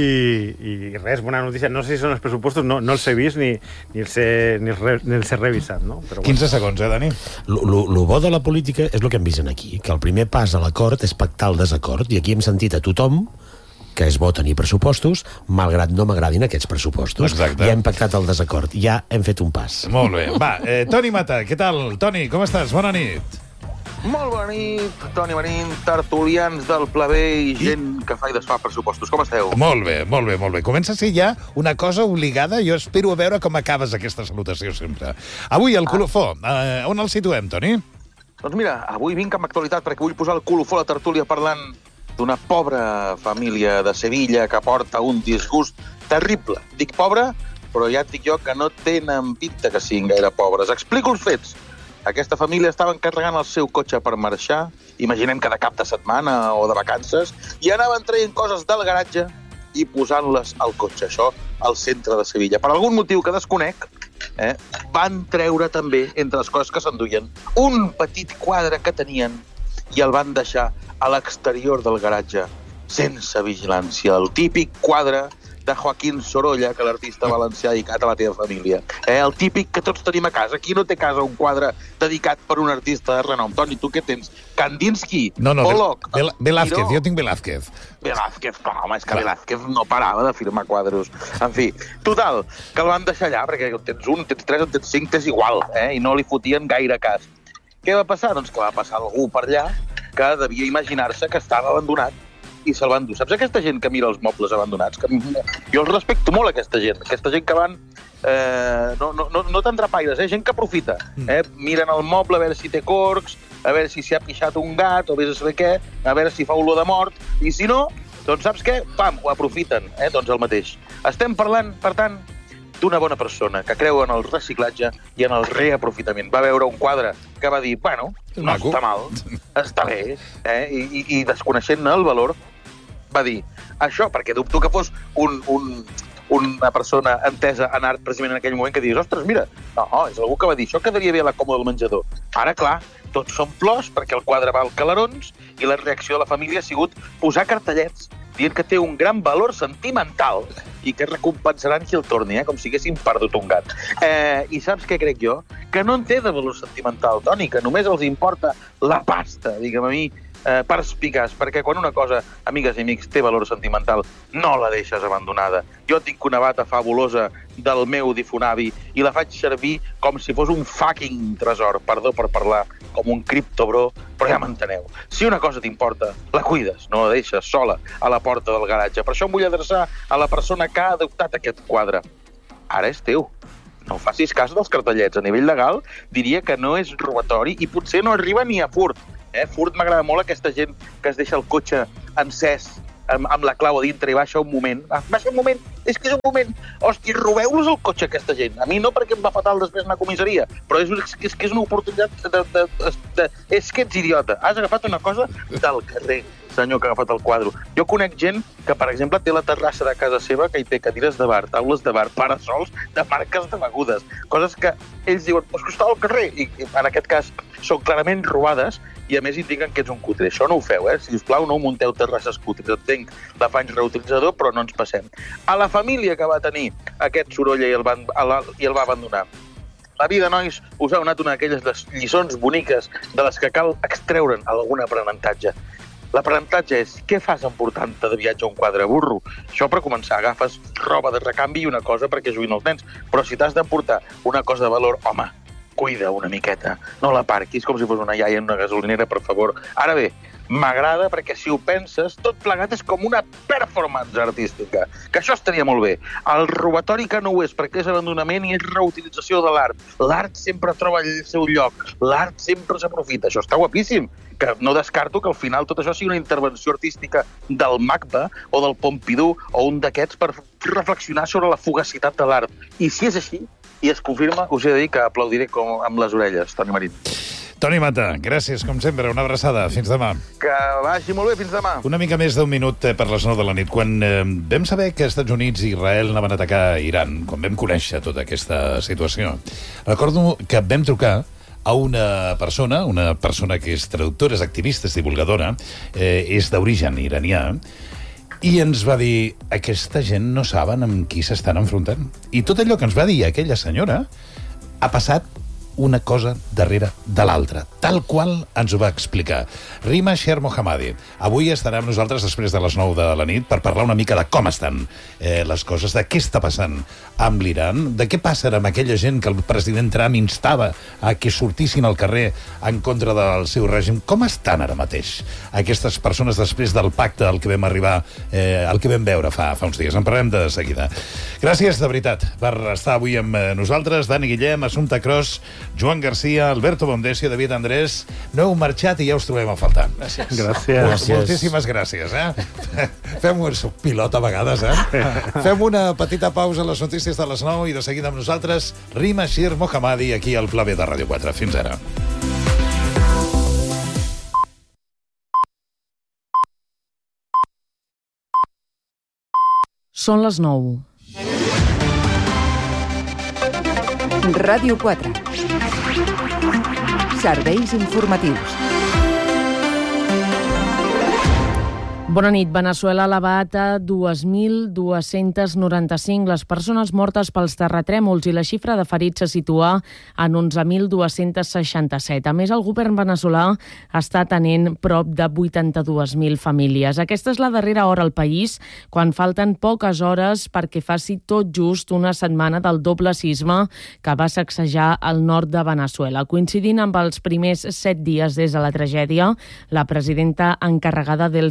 I res, bona notícia. No sé si són els pressupostos, no els he vist ni els he revisat, no? Però, 15 segons, Dani? Lo bo de la política és el que hem vist aquí, que el primer pas a l'acord és pactar el desacord, i aquí hem sentit a tothom que és bo tenir pressupostos, malgrat no m'agradin aquests pressupostos. Exacte. Ja hem pactat el desacord, ja hem fet un pas. Molt bé. Va, Toni Mata, què tal? Toni, com estàs? Bona nit. Molt bona nit, Toni Marín, tertulians del Pla B i gent que fa i desfà pressupostos. Com esteu? Molt bé, molt bé, molt bé. Comença a ser ja una cosa obligada. Jo espero a veure com acabes aquesta salutació sempre. Avui el colofó, on el situem, Toni? Doncs mira, avui vinc amb actualitat perquè vull posar el colofó a la tertúlia parlant d'una pobra família de Sevilla que porta un disgust terrible. Dic pobra, però ja et dic jo que no tenen pinta que siguin gaire pobres. Explico els fets. Aquesta família estava encarregant el seu cotxe per marxar, imaginem que de cap de setmana o de vacances, i anaven traient coses del garatge i posant-les al cotxe, això al centre de Sevilla. Per algun motiu que desconec, van treure també, entre les coses que s'enduien, un petit quadre que tenien i el van deixar a l'exterior del garatge, sense vigilància. El típic quadre de Joaquín Sorolla, que l'artista valencià ha dedicat a la teva família. El típic que tots tenim a casa. Qui no té a casa un quadre dedicat per un artista de renom? Toni, tu què tens? Kandinsky? No, Pollock? Velázquez, jo tinc Velázquez. Velázquez, home, és que Velázquez no parava de firmar quadros. En fi, total, que el van deixar allà, perquè tens un, tens tres, tens cinc, t'és igual, i no li fotien gaire cas. Què va passar? Doncs que va passar algú per allà que devia imaginar-se que estava abandonat i se'l van dur. Saps aquesta gent que mira els mobles abandonats? Que jo els respecto molt, aquesta gent que van no te'n drapaires, gent que aprofita. Miren el moble a veure si té corcs, a veure si s'hi ha pixat un gat, o vés a saber què, a veure si fa olor de mort, i si no, doncs saps què? Pam, ho aprofiten, doncs el mateix. Estem parlant, per tant, d'una bona persona que creu en el reciclatge i en el reaprofitament. Va veure un quadre que va dir, bueno, no està mal, està bé, i desconeixent-ne el valor, va dir, això, perquè dubto que fos una persona entesa en art precisament en aquell moment que digués, ostres, mira, no, és algú que va dir, això quedaria bé a la còmoda del menjador. Ara, clar, tots són plors perquè el quadre val calarons i la reacció de la família ha sigut posar cartellets dient que té un gran valor sentimental i que recompensaran qui el torni, com si haguessin perdut un gat. I saps què crec jo? Que no en té de valor sentimental, Toni, que només els importa la pasta, digue'm a mi, perspicaç, perquè quan una cosa, amigues i amics, té valor sentimental, no la deixes abandonada. Jo tinc una bata fabulosa del meu difunavi i la faig servir com si fos un fucking tresor, perdó per parlar com un criptobro, però ja m'enteneu. Si una cosa t'importa, la cuides, no la deixes sola a la porta del garatge. Per això em vull adreçar a la persona que ha adoptat aquest quadre. Ara és teu. No facis cas dels cartellets. A nivell legal, diria que no és robatori i potser no arriba ni a furt. Furt m'agrada molt aquesta gent que es deixa el cotxe encès amb la clau a dintre i baixa un moment. Baixa un moment, és que és un moment. Hòstia, robeu-los el cotxe, aquesta gent. A mi no, perquè em va fatal després anar a comissaria, però és que és una oportunitat és que ets idiota. Has agafat una cosa del carrer, senyor que ha agafat el quadre. Jo conec gent que, per exemple, té la terrassa de casa seva que hi té cadires de bar, taules de bar, parasols de marques de begudes, coses que ells diuen, pues que està al carrer, i en aquest cas són clarament robades, i a més indiquen que ets un cutre. Això no ho feu, Si us plau, no munteu terrasses cutres. Entenc l'afany reutilitzador, però no ens passem. A la família que va tenir aquest soroll i el va abandonar. La vida, nois, us ha donat una d'aquelles lliçons boniques de les que cal extreure'n algun aprenentatge. L'aprenentatge és, què fas emportant-te de viatge a un quadre burro? Això per començar, agafes roba de recanvi i una cosa perquè juguin els nens. Però si t'has d'emportar una cosa de valor, home, cuida una miqueta. No la parquis com si fos una iaia en una gasolinera, per favor. Ara bé, m'agrada perquè si ho penses, tot plegat és com una performance artística, que això estaria molt bé. El robatori que no ho és, perquè és abandonament i és reutilització de l'art. L'art sempre troba el seu lloc, l'art sempre s'aprofita. Això està guapíssim, que no descarto que al final tot això sigui una intervenció artística del MACBA o del Pompidou o un d'aquests per reflexionar sobre la fugacitat de l'art. I si és així, i es confirma, us he de dir que aplaudiré amb les orelles, Toni Marín. Toni Mata, gràcies, com sempre. Una abraçada. Fins demà. Que vagi molt bé. Fins demà. Una mica més d'un minut per les 9 de la nit. Quan vam saber que Estats Units i Israel anaven a atacar Iran, quan vam conèixer tota aquesta situació, recordo que vam trucar a una persona que és traductora, és activista, és divulgadora, és d'origen iranià, i ens va dir, aquesta gent no saben amb qui s'estan enfrontant. I tot allò que ens va dir aquella senyora ha passat una cosa darrere de l'altra, tal qual ens ho va explicar. Rima Sher Mohammadi avui estarà amb nosaltres després de les 9 de la nit per parlar una mica de com estan les coses, de què està passant amb l'Iran, de què passarà amb aquella gent que el president Trump instava a que sortissin al carrer en contra del seu règim. Com estan ara mateix aquestes persones després del pacte al que vam arribar, al que vam veure fa uns dies? En parlem de seguida. Gràcies, de veritat, per estar avui amb nosaltres. Dani Guillem, Assumpta Cros, Joan Garcia, Alberto Bondesio, David Andrés. No heu marxat i ja us trobem a faltar. Gràcies. Moltíssimes gràcies, Fem un pilot a vegades, Fem una petita pausa a les notícies de les 9 i de seguida amb nosaltres Rima Sher Mohammadi aquí al Pla B de Ràdio 4. Fins ara. Són les 9. Ràdio 4. Serveis informatius. Bona nit. Veneçuela ha elevat a 2.295 les persones mortes pels terratrèmols i la xifra de ferits se situa en 11.267. A més, el govern veneçolà està atenent prop de 82.000 famílies. Aquesta és la darrera hora al país, quan falten poques hores perquè faci tot just una setmana del doble sisme que va sacsejar el nord de Veneçuela. Coincidint amb els primers 7 dies des de la tragèdia, la presidenta encarregada del CIR,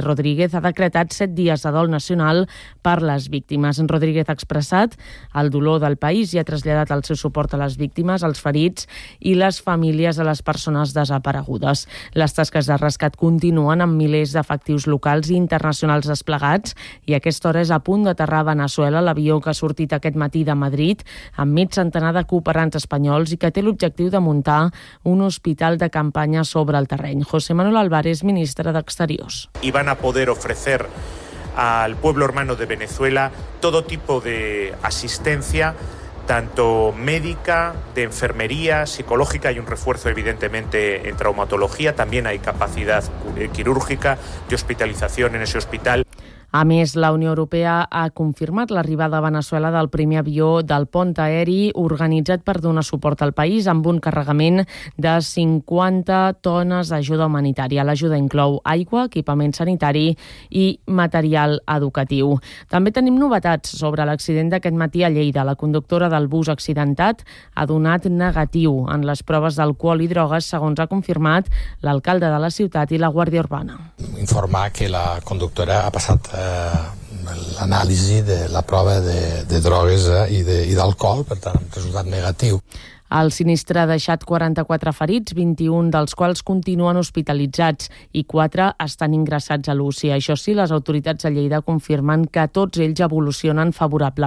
Rodríguez ha decretat 7 dies de dol nacional per les víctimes. Rodríguez ha expressat el dolor del país i ha traslladat el seu suport a les víctimes, als ferits i les famílies de les persones desaparegudes. Les tasques de rescat continuen amb milers d'efectius locals i internacionals desplegats i a aquesta hora és a punt d'aterrar a Veneçuela l'avió que ha sortit aquest matí de Madrid amb mig centenar de cooperants espanyols i que té l'objectiu de muntar un hospital de campanya sobre el terreny. José Manuel Álvarez, ministre d'Exteriors. Y van a poder ofrecer al pueblo hermano de Venezuela todo tipo de asistencia, tanto médica, de enfermería, psicológica. Hay un refuerzo evidentemente en traumatología, también hay capacidad quirúrgica de hospitalización en ese hospital. A més, la Unió Europea ha confirmat l'arribada a Veneçuela del primer avió del pont aeri organitzat per donar suport al país amb un carregament de 50 tones d'ajuda humanitària. L'ajuda inclou aigua, equipament sanitari i material educatiu. També tenim novetats sobre l'accident d'aquest matí a Lleida. La conductora del bus accidentat ha donat negatiu en les proves d'alcohol i drogues, segons ha confirmat l'alcalde de la ciutat i la Guàrdia Urbana. Informar que la conductora ha passat l'anàlisi de la prova de drogues i d'alcohol, per tant, resultat negatiu. El sinistre ha deixat 44 ferits, 21 dels quals continuen hospitalitzats i 4 estan ingressats a l'UCI. Això sí, les autoritats de Lleida confirmen que tots ells evolucionen favorablement.